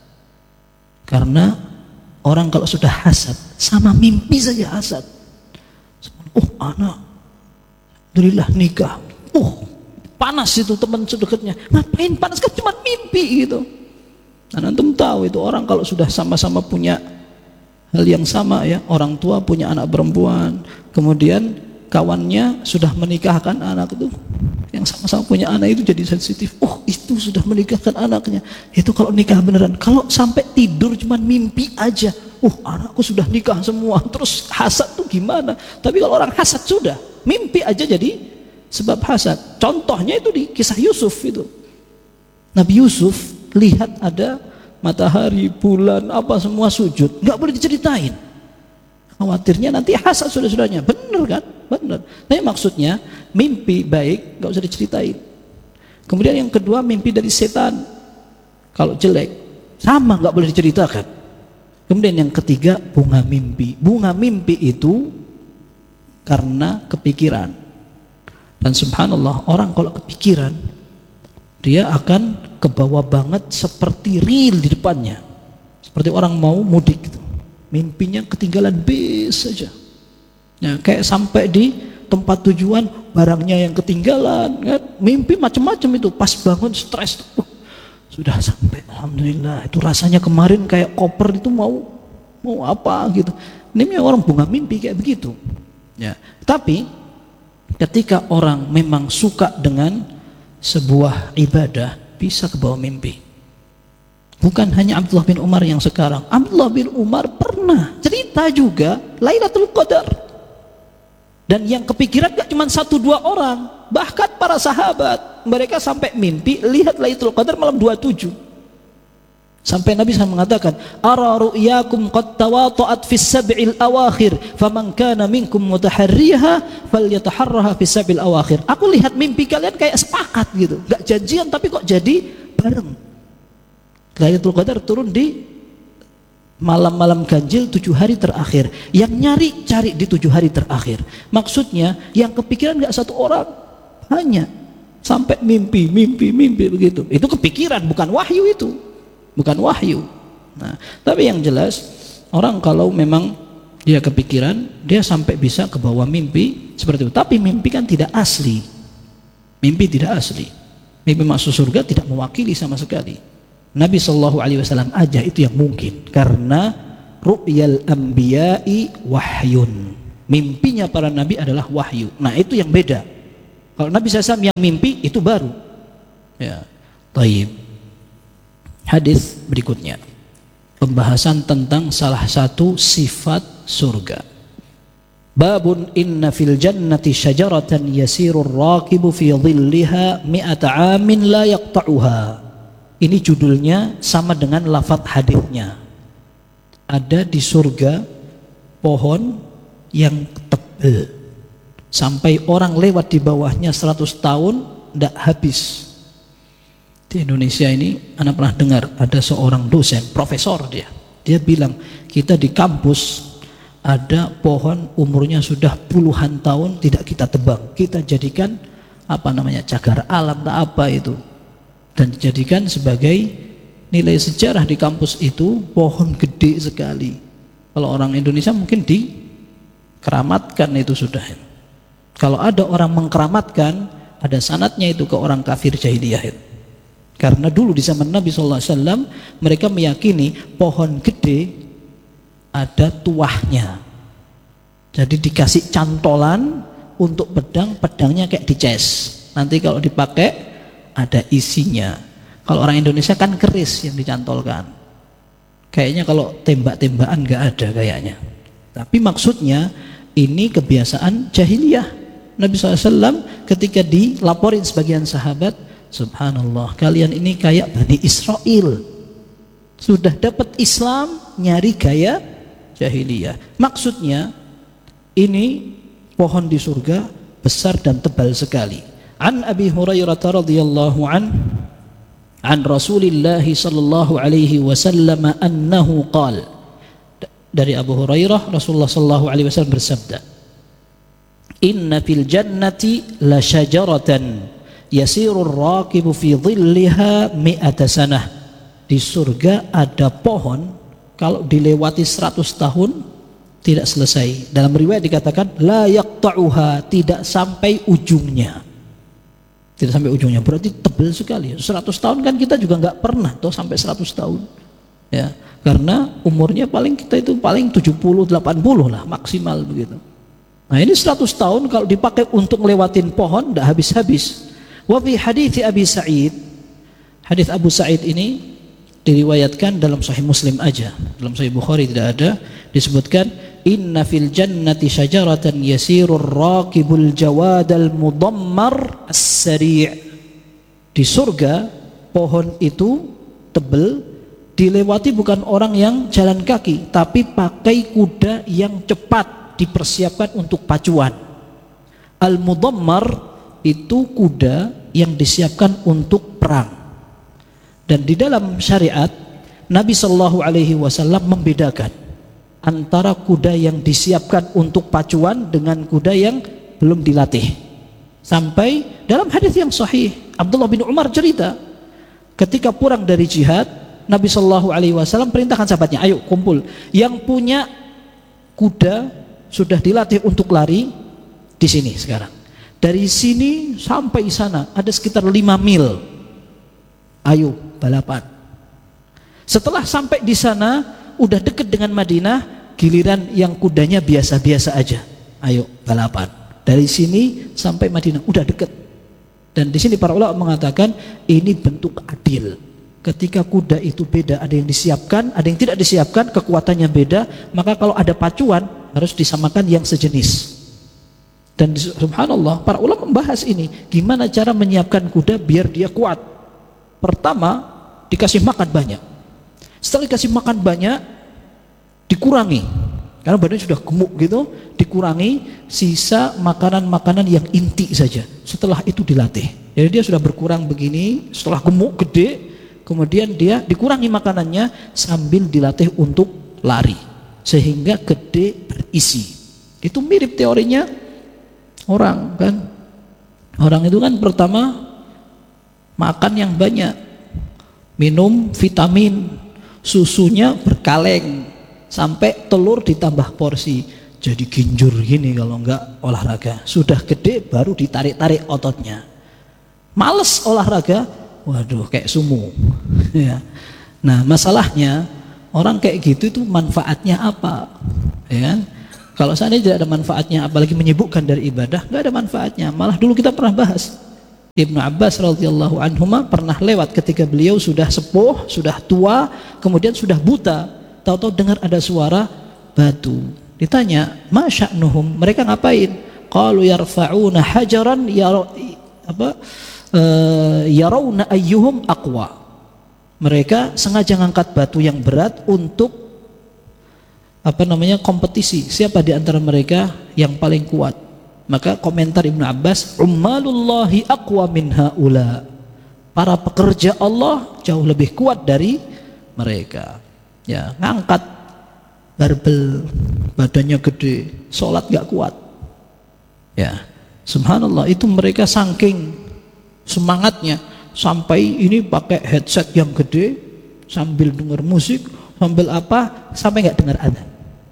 A: Karena orang kalau sudah hasad, sama mimpi saja hasad. Oh anak, alhamdulillah nikah. Oh panas itu teman sedekatnya. Ngapain panas, kan cuma mimpi gitu. Dan antum tahu itu orang kalau sudah sama-sama punya hal yang sama, ya, orang tua punya anak perempuan, kemudian kawannya sudah menikahkan anak itu, yang sama-sama punya anak itu jadi sensitif. Oh itu sudah menikahkan anaknya, itu kalau nikah beneran. Kalau sampai tidur cuma mimpi aja, oh anakku sudah nikah semua, terus hasad tuh gimana? Tapi kalau orang hasad sudah mimpi aja jadi sebab hasad. Contohnya itu di kisah Yusuf itu. Nabi Yusuf lihat ada matahari, bulan, apa semua sujud, nggak boleh diceritain. Khawatirnya nanti hasad sudah-sudahnya. Bener kan? Bener. Tapi maksudnya mimpi baik nggak usah diceritain. Kemudian yang kedua, mimpi dari setan kalau jelek sama nggak boleh diceritakan. Kemudian yang ketiga, bunga mimpi. Bunga mimpi itu karena kepikiran. Dan subhanallah, orang kalau kepikiran dia akan kebawa banget seperti ril di depannya, seperti orang mau mudik gitu. Mimpinya ketinggalan bis saja, ya, kayak sampai di tempat tujuan barangnya yang ketinggalan kan? Mimpi macam-macam itu, pas bangun stres, uh, sudah sampai alhamdulillah. Itu rasanya kemarin kayak koper itu mau mau apa gitu. Ini orang bunga mimpi kayak begitu, ya. Tapi ketika orang memang suka dengan sebuah ibadah, bisa ke bawah mimpi. Bukan hanya Abdullah bin Umar yang sekarang. Abdullah bin Umar pernah cerita juga Lailatul Qadar. Dan yang kepikiran gak cuma satu dua orang, bahkan para sahabat, mereka sampai mimpi lihat Lailatul Qadar malam dua puluh tujuh. Sampai Nabi shallallahu alaihi wasallam mengatakan, ara ru'yakum qad tawata'at fis sab'il awakhir, faman kana minkum mutaharriha falyataharraha fis sab'il awakhir. Aku lihat mimpi kalian kayak sepakat gitu, gak janjian tapi kok jadi bareng. Lailatul Qadar turun di malam-malam ganjil tujuh hari terakhir. Yang nyari cari di tujuh hari terakhir. Maksudnya yang kepikiran gak satu orang, hanya sampai mimpi, mimpi, mimpi begitu. Itu kepikiran, bukan wahyu itu, bukan wahyu. Nah, tapi yang jelas orang kalau memang dia kepikiran, dia sampai bisa ke bawah mimpi seperti itu. Tapi mimpi kan tidak asli. Mimpi tidak asli. Mimpi masuk surga tidak mewakili sama sekali. Nabi Shallallahu Alaihi Wasallam aja itu yang mungkin, karena ru'yal anbiya'i wahyun. Mimpinya para nabi adalah wahyu. Nah itu yang beda. Kalau Nabi shallallahu alaihi wasallam yang mimpi itu baru. Ya, taib. Hadis berikutnya, pembahasan tentang salah satu sifat surga. Babun inna fil jannati syajaratan yasirur rakibu fi dhilliha mi'ata amin la yaqta'uha. Ini judulnya sama dengan lafadz hadisnya. Ada di surga pohon yang tebal sampai orang lewat di bawahnya seratus tahun tidak habis. Di Indonesia ini anak pernah dengar ada seorang dosen, profesor dia. Dia bilang, kita di kampus ada pohon umurnya sudah puluhan tahun tidak kita tebang. Kita jadikan apa namanya cagar alam tak apa itu. Dan dijadikan sebagai nilai sejarah di kampus itu pohon gede sekali. Kalau orang Indonesia mungkin dikeramatkan itu sudah. Kalau ada orang mengkeramatkan, ada sanadnya itu ke orang kafir jahiliyah. Karena dulu di zaman Nabi shallallahu alaihi wasallam mereka meyakini pohon gede ada tuahnya. Jadi dikasih cantolan untuk pedang, pedangnya kayak dices. Nanti kalau dipakai ada isinya. Kalau orang Indonesia kan keris yang dicantolkan. Kayaknya kalau tembak-tembakan nggak ada kayaknya. Tapi maksudnya ini kebiasaan jahiliyah. Nabi shallallahu alaihi wasallam ketika dilaporin sebagian sahabat, subhanallah, kalian ini kayak Bani Israel. Sudah dapat Islam, nyari gaya jahiliyah. Maksudnya ini pohon di surga besar dan tebal sekali. An Abi Hurairah radhiyallahu an an Rasulillah sallallahu alaihi wasallam annahu qala. Dari Abu Hurairah, Rasulullah sallallahu alaihi wasallam bersabda, inna fil jannati la syajaratan yasirur rakibu fi dhilliha mi'ata sanah. Di surga ada pohon kalau dilewati seratus tahun tidak selesai. Dalam riwayat dikatakan la yaqta'uha, tidak sampai ujungnya. Tidak sampai ujungnya, berarti tebal sekali. seratus tahun kan kita juga nggak pernah toh sampai seratus tahun. Ya, karena umurnya paling kita itu paling tujuh puluh delapan puluh lah maksimal begitu. Nah, ini seratus tahun kalau dipakai untuk ngelewatin pohon enggak habis-habis. Wa fi hadits Abi Sa'id, hadis Abu Sa'id ini diriwayatkan dalam Sahih Muslim aja, dalam Sahih Bukhari tidak ada, disebutkan inna fil jannati syajaratan yasirur raqibul jawadal mudammar as-sari'. Di surga pohon itu tebal, dilewati bukan orang yang jalan kaki tapi pakai kuda yang cepat, dipersiapkan untuk pacuan. Al-mudammar itu kuda yang disiapkan untuk perang. Dan di dalam syariat Nabi Shallallahu Alaihi Wasallam membedakan antara kuda yang disiapkan untuk pacuan dengan kuda yang belum dilatih. Sampai dalam hadis yang sahih Abdullah bin Umar cerita, ketika pulang dari jihad Nabi Shallallahu Alaihi Wasallam perintahkan sahabatnya, ayo kumpul, yang punya kuda sudah dilatih untuk lari di sini sekarang. Dari sini sampai sana ada sekitar lima mil. Ayo balapan. Setelah sampai di sana, udah dekat dengan Madinah, giliran yang kudanya biasa-biasa aja. Ayo balapan. Dari sini sampai Madinah udah dekat. Dan di sini para ulama mengatakan ini bentuk adil. Ketika kuda itu beda, ada yang disiapkan, ada yang tidak disiapkan, kekuatannya beda, maka kalau ada pacuan harus disamakan yang sejenis. Dan subhanallah, para ulama membahas ini, gimana cara menyiapkan kuda biar dia kuat. Pertama, dikasih makan banyak. Setelah dikasih makan banyak, dikurangi, karena badannya sudah gemuk gitu, dikurangi sisa makanan-makanan yang inti saja. Setelah itu dilatih. Jadi dia sudah berkurang begini, setelah gemuk gede, kemudian dia dikurangi makanannya sambil dilatih untuk lari, sehingga gede berisi. Itu mirip teorinya orang kan. Orang itu kan pertama makan yang banyak, minum vitamin, susunya berkaleng, sampai telur ditambah porsi, jadi ginjur gini kalau enggak olahraga. Sudah gede baru ditarik-tarik ototnya, males olahraga, waduh kayak sumo. Ya. Nah masalahnya orang kayak gitu itu manfaatnya apa? Ya kan? Kalau seandainya tidak ada manfaatnya, apalagi menyibukkan dari ibadah, nggak ada manfaatnya. Malah dulu kita pernah bahas, Ibnu Abbas radhiyallahu anhuma pernah lewat ketika beliau sudah sepuh, sudah tua, kemudian sudah buta. Tahu-tahu dengar ada suara batu. Ditanya, "Ma sya'nuhum?" Mereka ngapain? Qalu yarfa'una hajaran ya apa? Uh, yarawna ayyuhum aqwa. Mereka sengaja ngangkat batu yang berat untuk apa namanya kompetisi, siapa di antara mereka yang paling kuat. Maka komentar Ibnu Abbas, ummalullahi aqwa min haula, para pekerja Allah jauh lebih kuat dari mereka. Ya, ngangkat barbel, badannya gede, sholat gak kuat. Ya, subhanallah, itu mereka saking semangatnya sampai ini pakai headset yang gede sambil dengar musik, sambil apa, sampai nggak dengar adzan.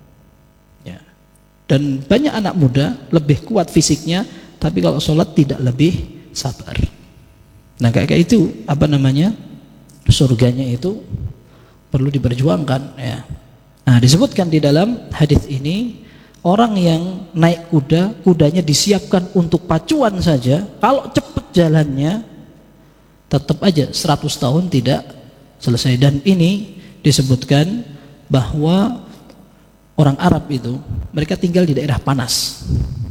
A: Ya. Dan banyak anak muda lebih kuat fisiknya, tapi kalau sholat tidak lebih sabar. Nah kayak kayak itu apa namanya, surganya itu perlu diperjuangkan. Ya. Nah disebutkan di dalam hadis ini, orang yang naik kuda, kudanya disiapkan untuk pacuan saja, kalau cepat jalannya tetap aja seratus tahun tidak selesai. Dan ini disebutkan bahwa orang Arab itu mereka tinggal di daerah panas,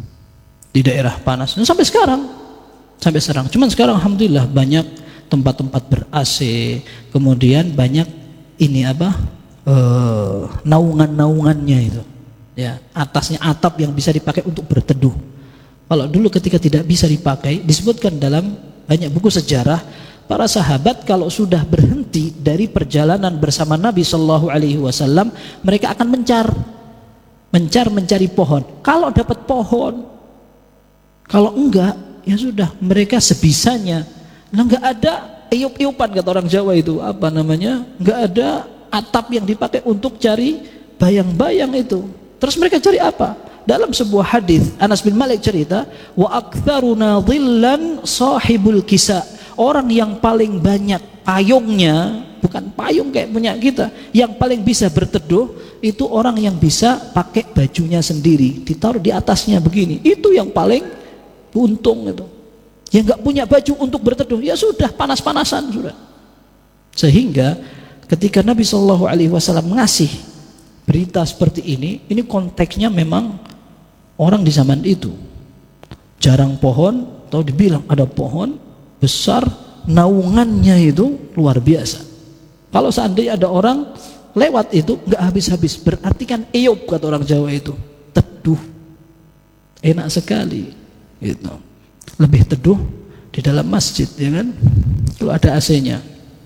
A: di daerah panas, dan sampai sekarang, sampai sekarang. Cuman sekarang alhamdulillah banyak tempat-tempat ber-A C, kemudian banyak ini apa uh, naungan-naungannya itu, ya atasnya atap yang bisa dipakai untuk berteduh. Kalau dulu ketika tidak bisa dipakai, disebutkan dalam banyak buku sejarah, para sahabat kalau sudah berhenti dari perjalanan bersama Nabi Shallallahu Alaihi Wasallam, mereka akan mencar, mencar mencari pohon. Kalau dapat pohon, kalau enggak, ya sudah mereka sebisanya. Nah, enggak ada iup-iupan kata orang Jawa itu, apa namanya? Enggak ada atap yang dipakai untuk cari bayang-bayang itu. Terus mereka cari apa? Dalam sebuah hadis Anas bin Malik cerita, wa aktsaruna dhillan sahibul kisa. Orang yang paling banyak payungnya, bukan payung kayak punya kita, yang paling bisa berteduh itu orang yang bisa pakai bajunya sendiri, ditaruh di atasnya begini. Itu yang paling untung itu. Yang nggak punya baju untuk berteduh, ya sudah panas-panasan sudah. Sehingga ketika Nabi Shallallahu Alaihi Wasallam mengasih berita seperti ini, ini konteksnya memang orang di zaman itu jarang pohon, atau dibilang ada pohon besar, naungannya itu luar biasa. Kalau seandainya ada orang lewat itu nggak habis-habis, berarti kan eop kata orang Jawa itu, teduh, enak sekali gitu. Lebih teduh di dalam masjid, ya kan, kalau ada A C-nya.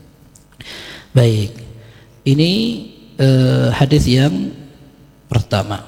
A: Baik, ini eh, hadis yang pertama.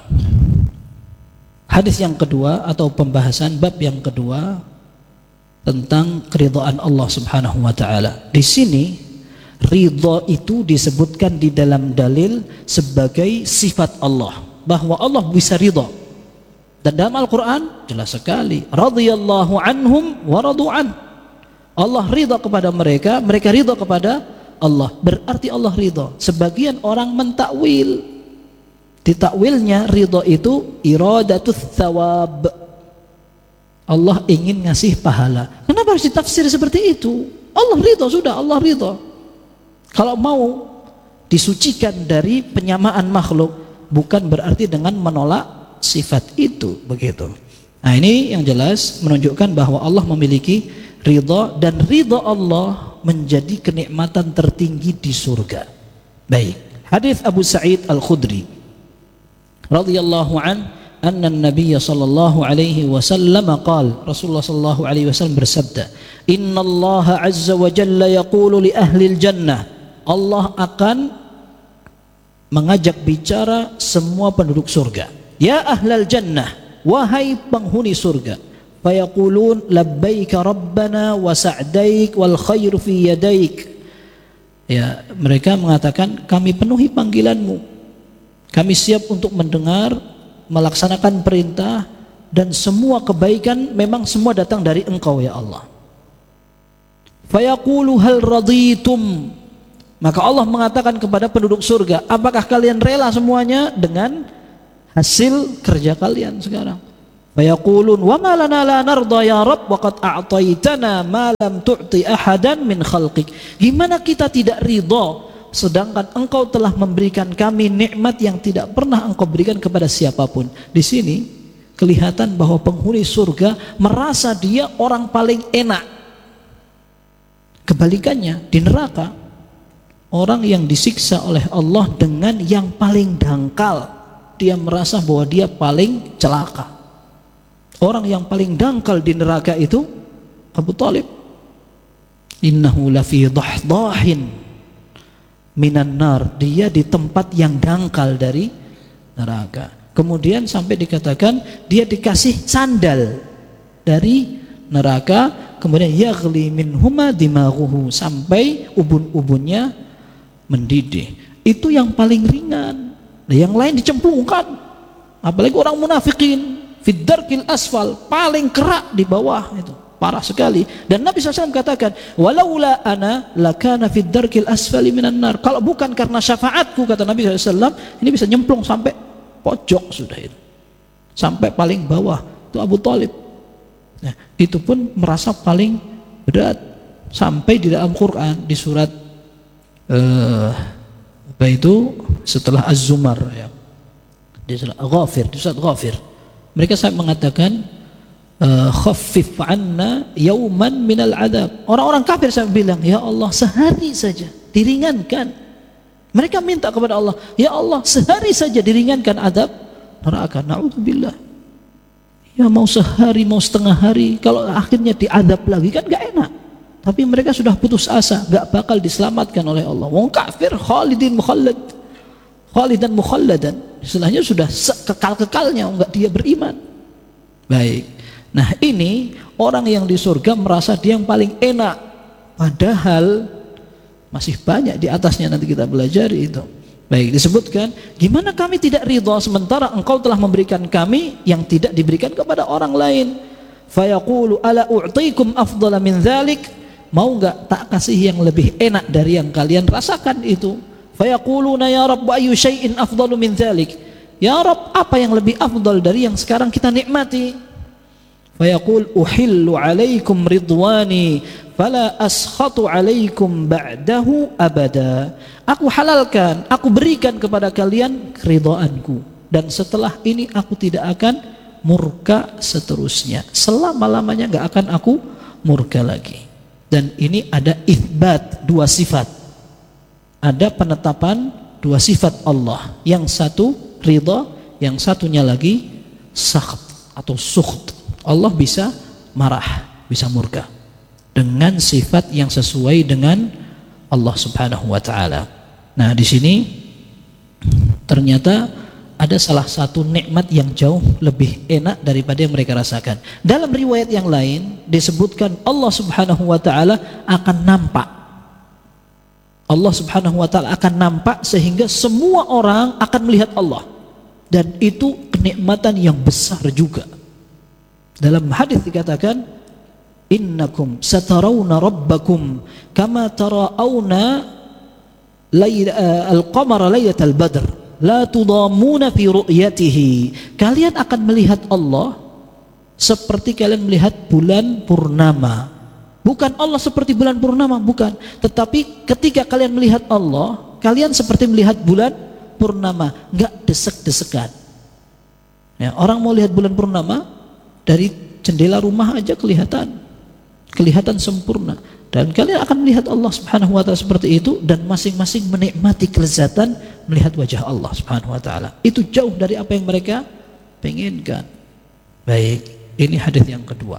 A: Hadis yang kedua atau pembahasan bab yang kedua tentang keridhaan Allah Subhanahu wa taala. Di sini ridha itu disebutkan di dalam dalil sebagai sifat Allah, bahwa Allah bisa ridha. Dan dalam Al-Qur'an jelas sekali, radhiyallahu anhum wa radu an. Allah ridha kepada mereka, mereka ridha kepada Allah. Berarti Allah ridha. Sebagian orang mentakwil, ditakwilnya ridha itu iradatus thawab, Allah ingin ngasih pahala. Kenapa harus ditafsir seperti itu? Allah ridha, sudah Allah ridha. Kalau mau disucikan dari penyamaan makhluk, bukan berarti dengan menolak sifat itu, begitu. Nah ini yang jelas menunjukkan bahwa Allah memiliki ridha, dan ridha Allah menjadi kenikmatan tertinggi di surga. Baik, hadis Abu Sa'id Al-Khudri radhiyallahu an, anna Nabi sallallahu alaihi wasallam qala, Rasulullah sallallahu alaihi wasallam bersabda, innallaha azza wa jalla yaqulu li ahli al-jannah, Allah akan mengajak bicara semua penduduk surga, ya ahlal jannah, wahai penghuni surga, fayaqulun labbaika rabbana wa sa'daik wal khairu fi yadaik. Ya, mereka mengatakan kami penuhi panggilanmu, kami siap untuk mendengar, melaksanakan perintah, dan semua kebaikan memang semua datang dari Engkau ya Allah. Fayaqulu hal raditum, maka Allah mengatakan kepada penduduk surga, apakah kalian rela semuanya dengan hasil kerja kalian sekarang. Fayaqulun wa ma lana la narda ya Rabb wa qad a'taitana ma lam tu'ti ahadan min khalqik. Gimana kita tidak ridha sedangkan engkau telah memberikan kami nikmat yang tidak pernah engkau berikan kepada siapapun. Di sini kelihatan bahwa penghuni surga merasa dia orang paling enak. Kebalikannya di neraka, orang yang disiksa oleh Allah dengan yang paling dangkal, dia merasa bahwa dia paling celaka. Orang yang paling dangkal di neraka itu Abu Thalib. Innahu lafi dahdahin minan nar, dia di tempat yang dangkal dari neraka. Kemudian sampai dikatakan dia dikasih sandal dari neraka, kemudian yaghli minhuma dimaghuhu, sampai ubun-ubunnya mendidih. Itu yang paling ringan. Nah, yang lain dicemplungkan. Apalagi orang munafikin, fid darkil asfal, paling kerak di bawah, itu parah sekali. Dan Nabi shallallahu alaihi wasallam katakan, walaula ana lakana fid darkil asfali minan nar. Kalau bukan karena syafaatku, kata Nabi shallallahu alaihi wasallam, ini bisa nyemplung sampai pojok sudah itu, sampai paling bawah. Itu Abu Thalib. Nah, itu pun merasa paling berat. Sampai di dalam Quran di surat uh, apa itu setelah Az-Zumar ya, di surat Ghafir, di surat Ghafir mereka sampai mengatakan khaffif anna yauman minal adab. Orang-orang kafir sampai bilang, ya Allah sehari saja diringankan. Mereka minta kepada Allah, ya Allah sehari saja diringankan adab neraka. Na'udzubillah. Ya mau sehari, mau setengah hari, kalau akhirnya diadab lagi kan gak enak. Tapi mereka sudah putus asa, gak bakal diselamatkan oleh Allah. Wong kafir khalidin mukhallad, khalidan mukhalladan, istilahnya sudah kekal-kekalnya, enggak dia beriman. Baik. Nah, ini orang yang di surga merasa dia yang paling enak, padahal masih banyak di atasnya, nanti kita belajar itu. Baik, disebutkan, gimana kami tidak ridha sementara engkau telah memberikan kami yang tidak diberikan kepada orang lain. Fayaqulu ala u'tikum afdala min dzalik. Mau enggak tak kasih yang lebih enak dari yang kalian rasakan itu? Fayaquluna ya Rabb ayu syai'in afdalu min dzalik. Ya Rabb, apa yang lebih afdal dari yang sekarang kita nikmati? Fayaqul uhillu alaikum ridwani fala askhatu alaikum ba'dahu abada. Aku halalkan, aku berikan kepada kalian keridhaanku, dan setelah ini aku tidak akan murka seterusnya. Selama-lamanya enggak akan aku murka lagi. Dan ini ada itsbat dua sifat. Ada penetapan dua sifat Allah, yang satu ridha, yang satunya lagi sakht atau sukht. Allah bisa marah, bisa murka dengan sifat yang sesuai dengan Allah Subhanahu wa taala. Nah, di sini ternyata ada salah satu nikmat yang jauh lebih enak daripada yang mereka rasakan. Dalam riwayat yang lain disebutkan Allah Subhanahu wa taala akan nampak. Allah Subhanahu wa taala akan nampak sehingga semua orang akan melihat Allah, dan itu kenikmatan yang besar juga. Dalam hadis dikatakan, innakum satarawna rabbakum kama tarawna al-qamara laylatal badr la tudammuna fi ru'yatihi. Kalian akan melihat Allah seperti kalian melihat bulan purnama. Bukan Allah seperti bulan purnama, bukan. Tetapi ketika kalian melihat Allah, kalian seperti melihat bulan purnama, enggak desek-desekan. Ya, orang mau lihat bulan purnama, dari jendela rumah aja kelihatan, kelihatan sempurna. Dan kalian akan melihat Allah Subhanahu wa taala seperti itu, dan masing-masing menikmati kelezatan melihat wajah Allah Subhanahu wa taala. Itu jauh dari apa yang mereka penginkan. Baik, ini hadis yang kedua.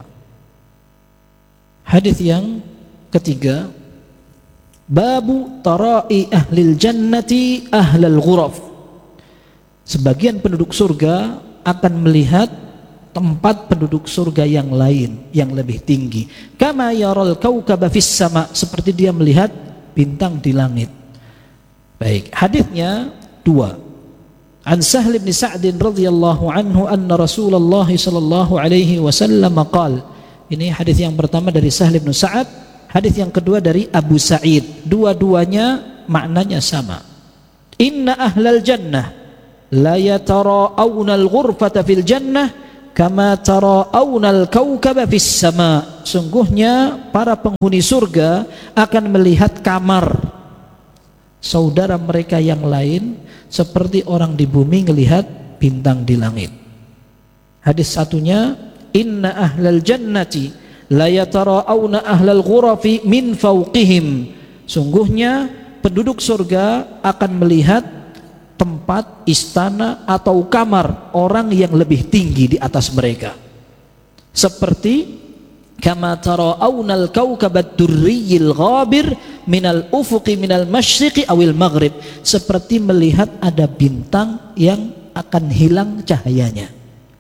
A: Hadis yang ketiga, babu tarai ahlil jannati ahlal ghuraf. Sebagian penduduk surga akan melihat tempat penduduk surga yang lain yang lebih tinggi. Kama yaral kaukaba fis sama, seperti dia melihat bintang di langit. Baik, hadisnya dua. An Sahl bin Sa'd radhiyallahu anhu anna Rasulullah sallallahu alaihi wasallam qala. Ini hadis yang pertama dari Sahl bin Sa'ad, hadis yang kedua dari Abu Sa'id. Dua-duanya maknanya sama. Inna ahlal jannah, la yatara'awna al-ghurfata fil jannah kama tara'awna al-kawkaba fis sama. Sungguhnya para penghuni surga akan melihat kamar saudara mereka yang lain seperti orang di bumi melihat bintang di langit. Hadis satunya, inna ahlal jannati la yatara'awna ahlal ghurafi min fawqihim. Sungguhnya penduduk surga akan melihat tempat, istana atau kamar orang yang lebih tinggi di atas mereka, seperti kama tara'awna al-kawkabat durriyil ghabir minal ufuqi minal masyriqi awil maghrib, seperti melihat ada bintang yang akan hilang cahayanya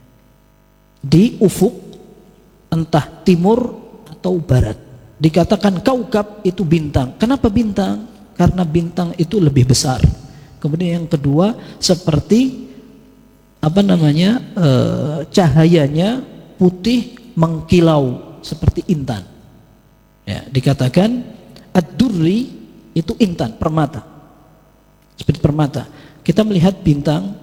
A: di ufuk, entah timur atau barat. Dikatakan kaukab itu bintang. Kenapa bintang? Karena bintang itu lebih besar. Kemudian yang kedua, seperti apa namanya, e, cahayanya putih mengkilau seperti intan. Ya, dikatakan ad-durri itu intan, permata, seperti permata. Kita melihat bintang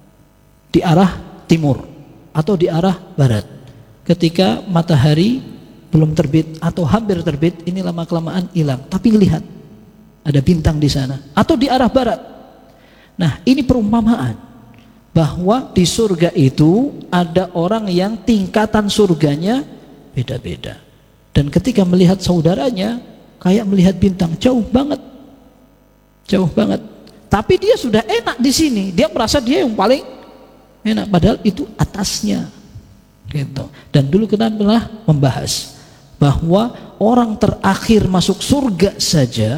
A: di arah timur atau di arah barat. Ketika matahari belum terbit atau hampir terbit, ini lama-kelamaan hilang, tapi lihat ada bintang di sana. Atau di arah barat. Nah, ini perumpamaan bahwa di surga itu ada orang yang tingkatan surganya beda-beda. Dan ketika melihat saudaranya kayak melihat bintang, jauh banget. Jauh banget. Tapi dia sudah enak di sini. Dia merasa dia yang paling enak, padahal itu atasnya. Gitu. Dan dulu kita pernah membahas bahwa orang terakhir masuk surga saja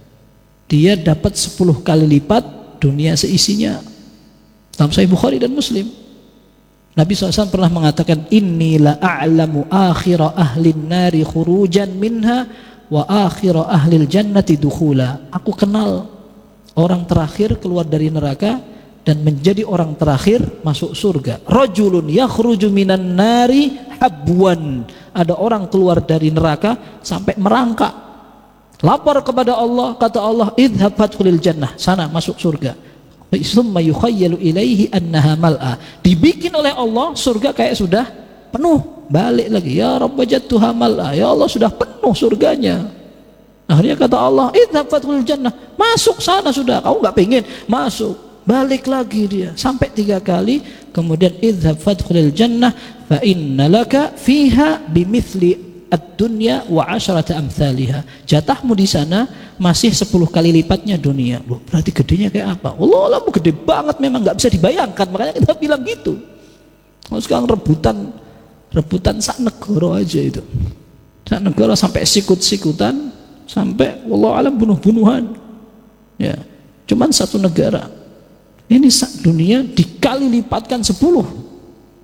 A: dia dapat sepuluh kali lipat dunia seisinya. Dalam Sahih Bukhari dan Muslim, Nabi shallallahu alaihi wasallam pernah mengatakan, inni la a'lamu akhira ahlin nari khurujan minha wa akhira ahlil jannati dukhula. Aku kenal orang terakhir keluar dari neraka dan menjadi orang terakhir masuk surga. Rajulun yakhruju minan nari habwan. Ada orang keluar dari neraka sampai merangkak, lapor kepada Allah, kata Allah, idhab fadkhulil jannah, sana masuk surga. Summa yukhayyalu ilaihi annaha mal'a. Dibikin oleh Allah surga kayak sudah penuh, balik lagi, ya Rabb wajadtuha mal'a, ya Allah sudah penuh surganya. Akhirnya kata Allah, idhab fadkhulil jannah, masuk sana sudah, kamu nggak pengen masuk, balik lagi dia sampai tiga kali. Kemudian idhab fadkhulil jannah fa inna laka fiha bimithli ad-dunya wa asharata amthaliha. Jatahmu di sana masih sepuluh kali lipatnya dunia. Loh, berarti gedenya kayak apa? Allah, Allah gede banget, memang nggak bisa dibayangkan. Makanya kita bilang gitu. Kalau sekarang rebutan rebutan sak negara aja itu. Sak negara sampai sikut-sikutan, sampai wallahu alam bunuh-bunuhan. Ya, cuman satu negara. Ini sak dunia dikali lipatkan sepuluh.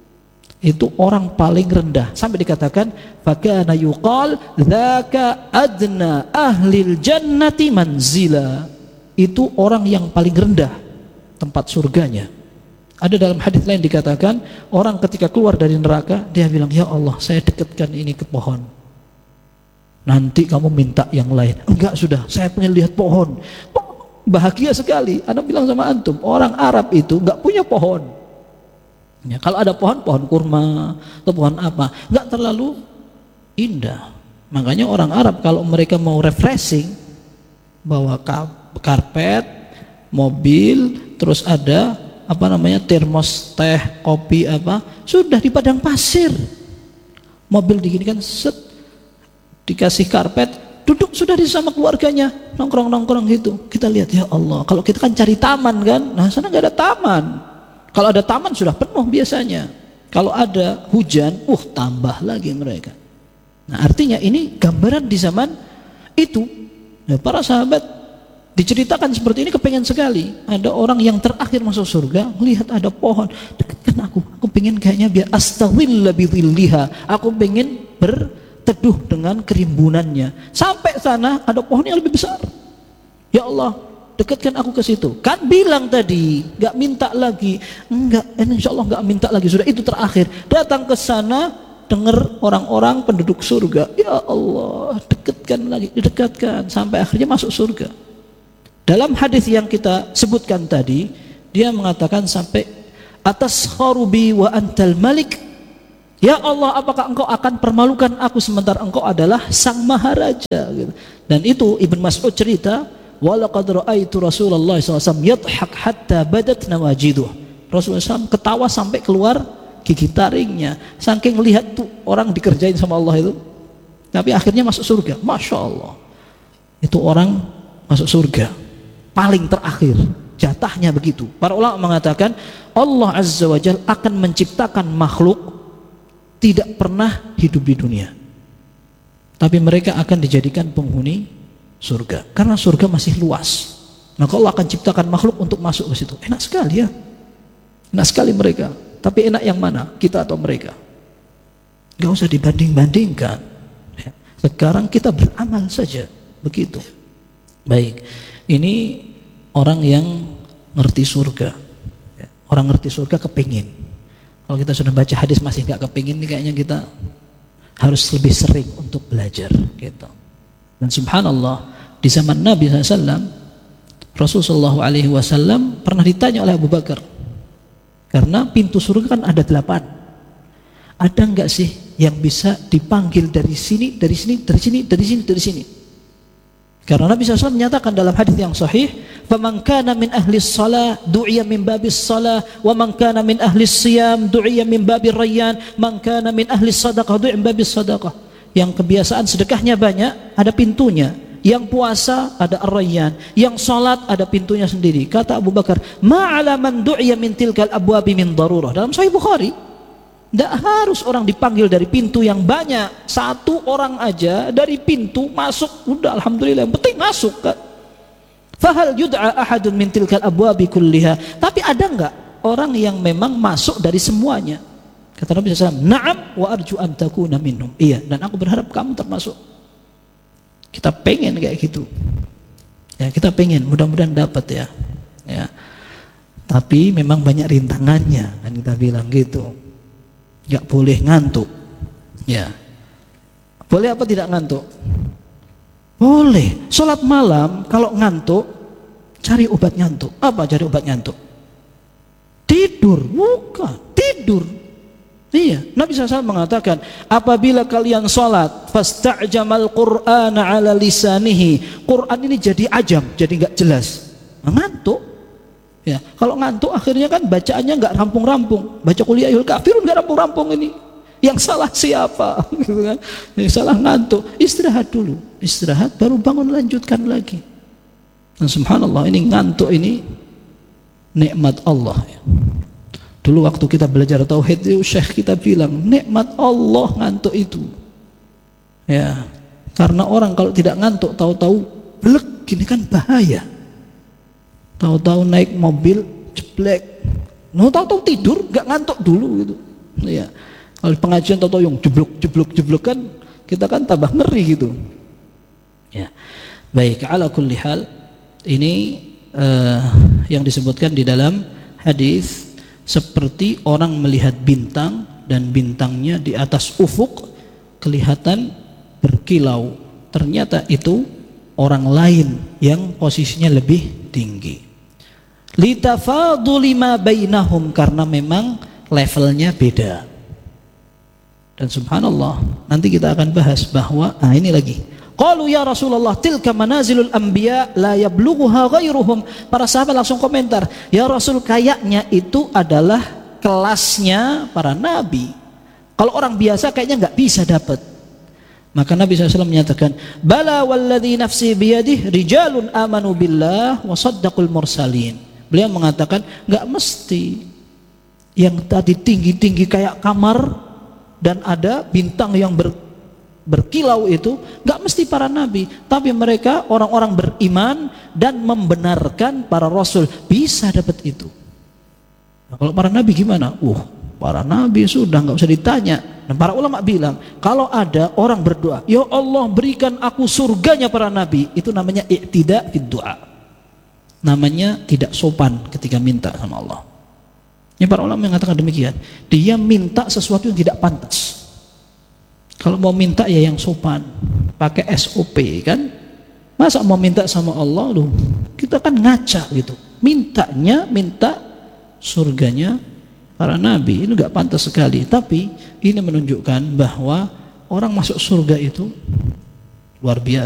A: Itu orang paling rendah, sampai dikatakan fakana yuqal dzaka adna ahlil jannati manzila. Itu orang yang paling rendah tempat surganya. Ada dalam hadis lain dikatakan, orang ketika keluar dari neraka dia bilang, ya Allah, saya dekatkan ini ke pohon, nanti kamu minta yang lain. Enggak, sudah, saya pengen lihat pohon. Bahagia sekali. Anda bilang sama antum, orang Arab itu enggak punya pohon. Ya, kalau ada pohon, pohon kurma atau pohon apa, nggak terlalu indah. Makanya orang Arab kalau mereka mau refreshing, bawa karpet, mobil, terus ada apa namanya termos teh, kopi apa, sudah di padang pasir. Mobil diginikan, set, dikasih karpet, duduk sudah di sama keluarganya, nongkrong-nongkrong gitu. Kita lihat, ya Allah, kalau kita kan cari taman kan, nah sana nggak ada taman. Kalau ada taman sudah penuh biasanya. Kalau ada hujan, uh tambah lagi mereka. Nah, artinya ini gambaran di zaman itu. Nah, para sahabat diceritakan seperti ini, kepengen sekali. Ada orang yang terakhir masuk surga, melihat ada pohon, dekatkan aku. Aku pengen kayaknya biar astawilla bidhilliha. Aku pengen berteduh dengan kerimbunannya. Sampai sana ada pohon yang lebih besar. Ya Allah, dekatkan aku ke situ. Kan bilang tadi nggak minta lagi. Enggak, insya Allah nggak minta lagi, sudah itu terakhir. Datang ke sana, dengar orang-orang penduduk surga, ya Allah, dekatkan lagi, didekatkan sampai akhirnya masuk surga. Dalam hadis yang kita sebutkan tadi, Dia mengatakan sampai atas kharubi wa antal malik. Ya Allah, apakah engkau akan permalukan aku sementara engkau adalah sang maharaja gitu. Dan itu Ibn Mas'ud cerita, walaqad ra'aitu Rasulullah sallallahu alaihi wasallam yadhhak hatta badat nawajiduh. Rasulullah shallallahu alaihi wasallam ketawa sampai keluar gigi taringnya, saking melihat tuh orang dikerjain sama Allah itu. Tapi akhirnya masuk surga. Masya Allah, itu orang masuk surga paling terakhir, jatahnya begitu. Para ulama mengatakan Allah Azza wa Jalla akan menciptakan makhluk tidak pernah hidup di dunia, tapi mereka akan dijadikan penghuni surga karena surga masih luas. Maka Allah akan ciptakan makhluk untuk masuk ke situ. Enak sekali ya, enak sekali mereka. Tapi enak yang mana, kita atau mereka? Gak usah dibanding-bandingkan. Sekarang kita beramal saja, begitu. Baik, ini orang yang ngerti surga. Orang ngerti surga kepingin. Kalau kita sudah baca hadis masih nggak kepingin, kayaknya kita harus lebih sering untuk belajar gitu. Dan subhanallah, di zaman Nabi shallallahu alaihi wasallam, Rasulullah shallallahu alaihi wasallam pernah ditanya oleh Abu Bakar, karena pintu surga kan ada delapan, ada nggak sih yang bisa dipanggil dari sini, dari sini, dari sini, dari sini, dari sini? Karena Nabi shallallahu alaihi wasallam menyatakan dalam hadis yang sahih, "Faman kana min ahli shalah du'iya min babis shalah, wa man kana min ahli siyam du'iya min babir rayyan, man kana min ahli sadaqah du'iya min babis sadaqah." Yang kebiasaan sedekahnya banyak, ada pintunya. Yang puasa ada ar-rayyan, yang salat ada pintunya sendiri. Kata Abu Bakar, "Ma'ala man du'iya min tilkal abwabi min darurah." Dalam Sahih Bukhari, tidak harus orang dipanggil dari pintu yang banyak. Satu orang aja dari pintu masuk, udah alhamdulillah, yang penting masuk kan. Fahal yud'a ahadun min tilkal abwabi kulliha. Tapi ada enggak orang yang memang masuk dari semuanya? Kata Nabi shallallahu alaihi wasallam, "Na'am wa arju an takuna minhum." Iya, dan aku berharap kamu termasuk. Kita pengen kayak gitu. Ya, kita pengen, mudah-mudahan dapat ya. Ya. Tapi memang banyak rintangannya, kan kita bilang gitu. Gak boleh ngantuk. Ya. Boleh apa tidak ngantuk? Boleh. Sholat malam kalau ngantuk, cari obat ngantuk. Apa cari obat ngantuk? Tidur. Bukan. Tidur. Iya. Nabi shallallahu alaihi wasallam mengatakan, apabila kalian sholat, fasta'jamal qur'ana ala lisanihi. Quran ini jadi ajam, jadi gak jelas. Ngantuk. Ya, kalau ngantuk akhirnya kan bacaannya nggak rampung-rampung. Baca Qul ya ayyuhal kafirun nggak rampung-rampung ini. Yang salah siapa? Gitu kan? Yang salah ngantuk. Istirahat dulu, istirahat baru bangun lanjutkan lagi. Dan subhanallah, ini ngantuk ini nikmat Allah. Dulu waktu kita belajar tauhid itu Syekh kita bilang nikmat Allah ngantuk itu. Ya, karena orang kalau tidak ngantuk tahu-tahu belek gini kan bahaya. Tahu-tahu naik mobil jeblek, no tahu-tahu tidur, nggak ngantuk dulu gitu. Ya, kalau pengajian tahu-tahu yang jeblok, jeblok, jeblok kan kita kan tambah ngeri gitu. Ya, baik. Ala kulli hal, ini uh, yang disebutkan di dalam hadis seperti orang melihat bintang dan bintangnya di atas ufuk kelihatan berkilau. Ternyata itu orang lain yang posisinya lebih tinggi. Litafaduli ma bainahum, karena memang levelnya beda. Dan subhanallah, nanti kita akan bahas bahwa nah ini lagi. Qalu ya Rasulullah tilka manazilul anbiya la yablughuha ghairuhum. Para sahabat langsung komentar, ya Rasul, kayaknya itu adalah kelasnya para nabi. Kalau orang biasa kayaknya nggak bisa dapat. Maka Nabi shallallahu alaihi wasallam menyatakan, bala walladzi nafsi biyadih rijalun amanu billah wa saddaqul mursalin. Beliau mengatakan nggak mesti yang tadi tinggi-tinggi kayak kamar dan ada bintang yang ber, berkilau itu nggak mesti para nabi, tapi mereka orang-orang beriman dan membenarkan para rasul bisa dapat itu. Nah, kalau para nabi gimana? Uh, para nabi sudah nggak usah ditanya. Dan para ulama bilang kalau ada orang berdoa, ya Allah berikan aku surganya para nabi, itu namanya i'tida fid du'a. Namanya tidak sopan ketika minta sama Allah. Ini para ulama mengatakan demikian. Dia minta sesuatu yang tidak pantas. Kalau mau minta ya yang sopan, pakai S O P kan. Masa mau minta sama Allah loh, kita kan ngaca gitu. mintanya minta surganya para nabi. Ini enggak pantas sekali, tapi ini menunjukkan bahwa orang masuk surga itu luar biasa.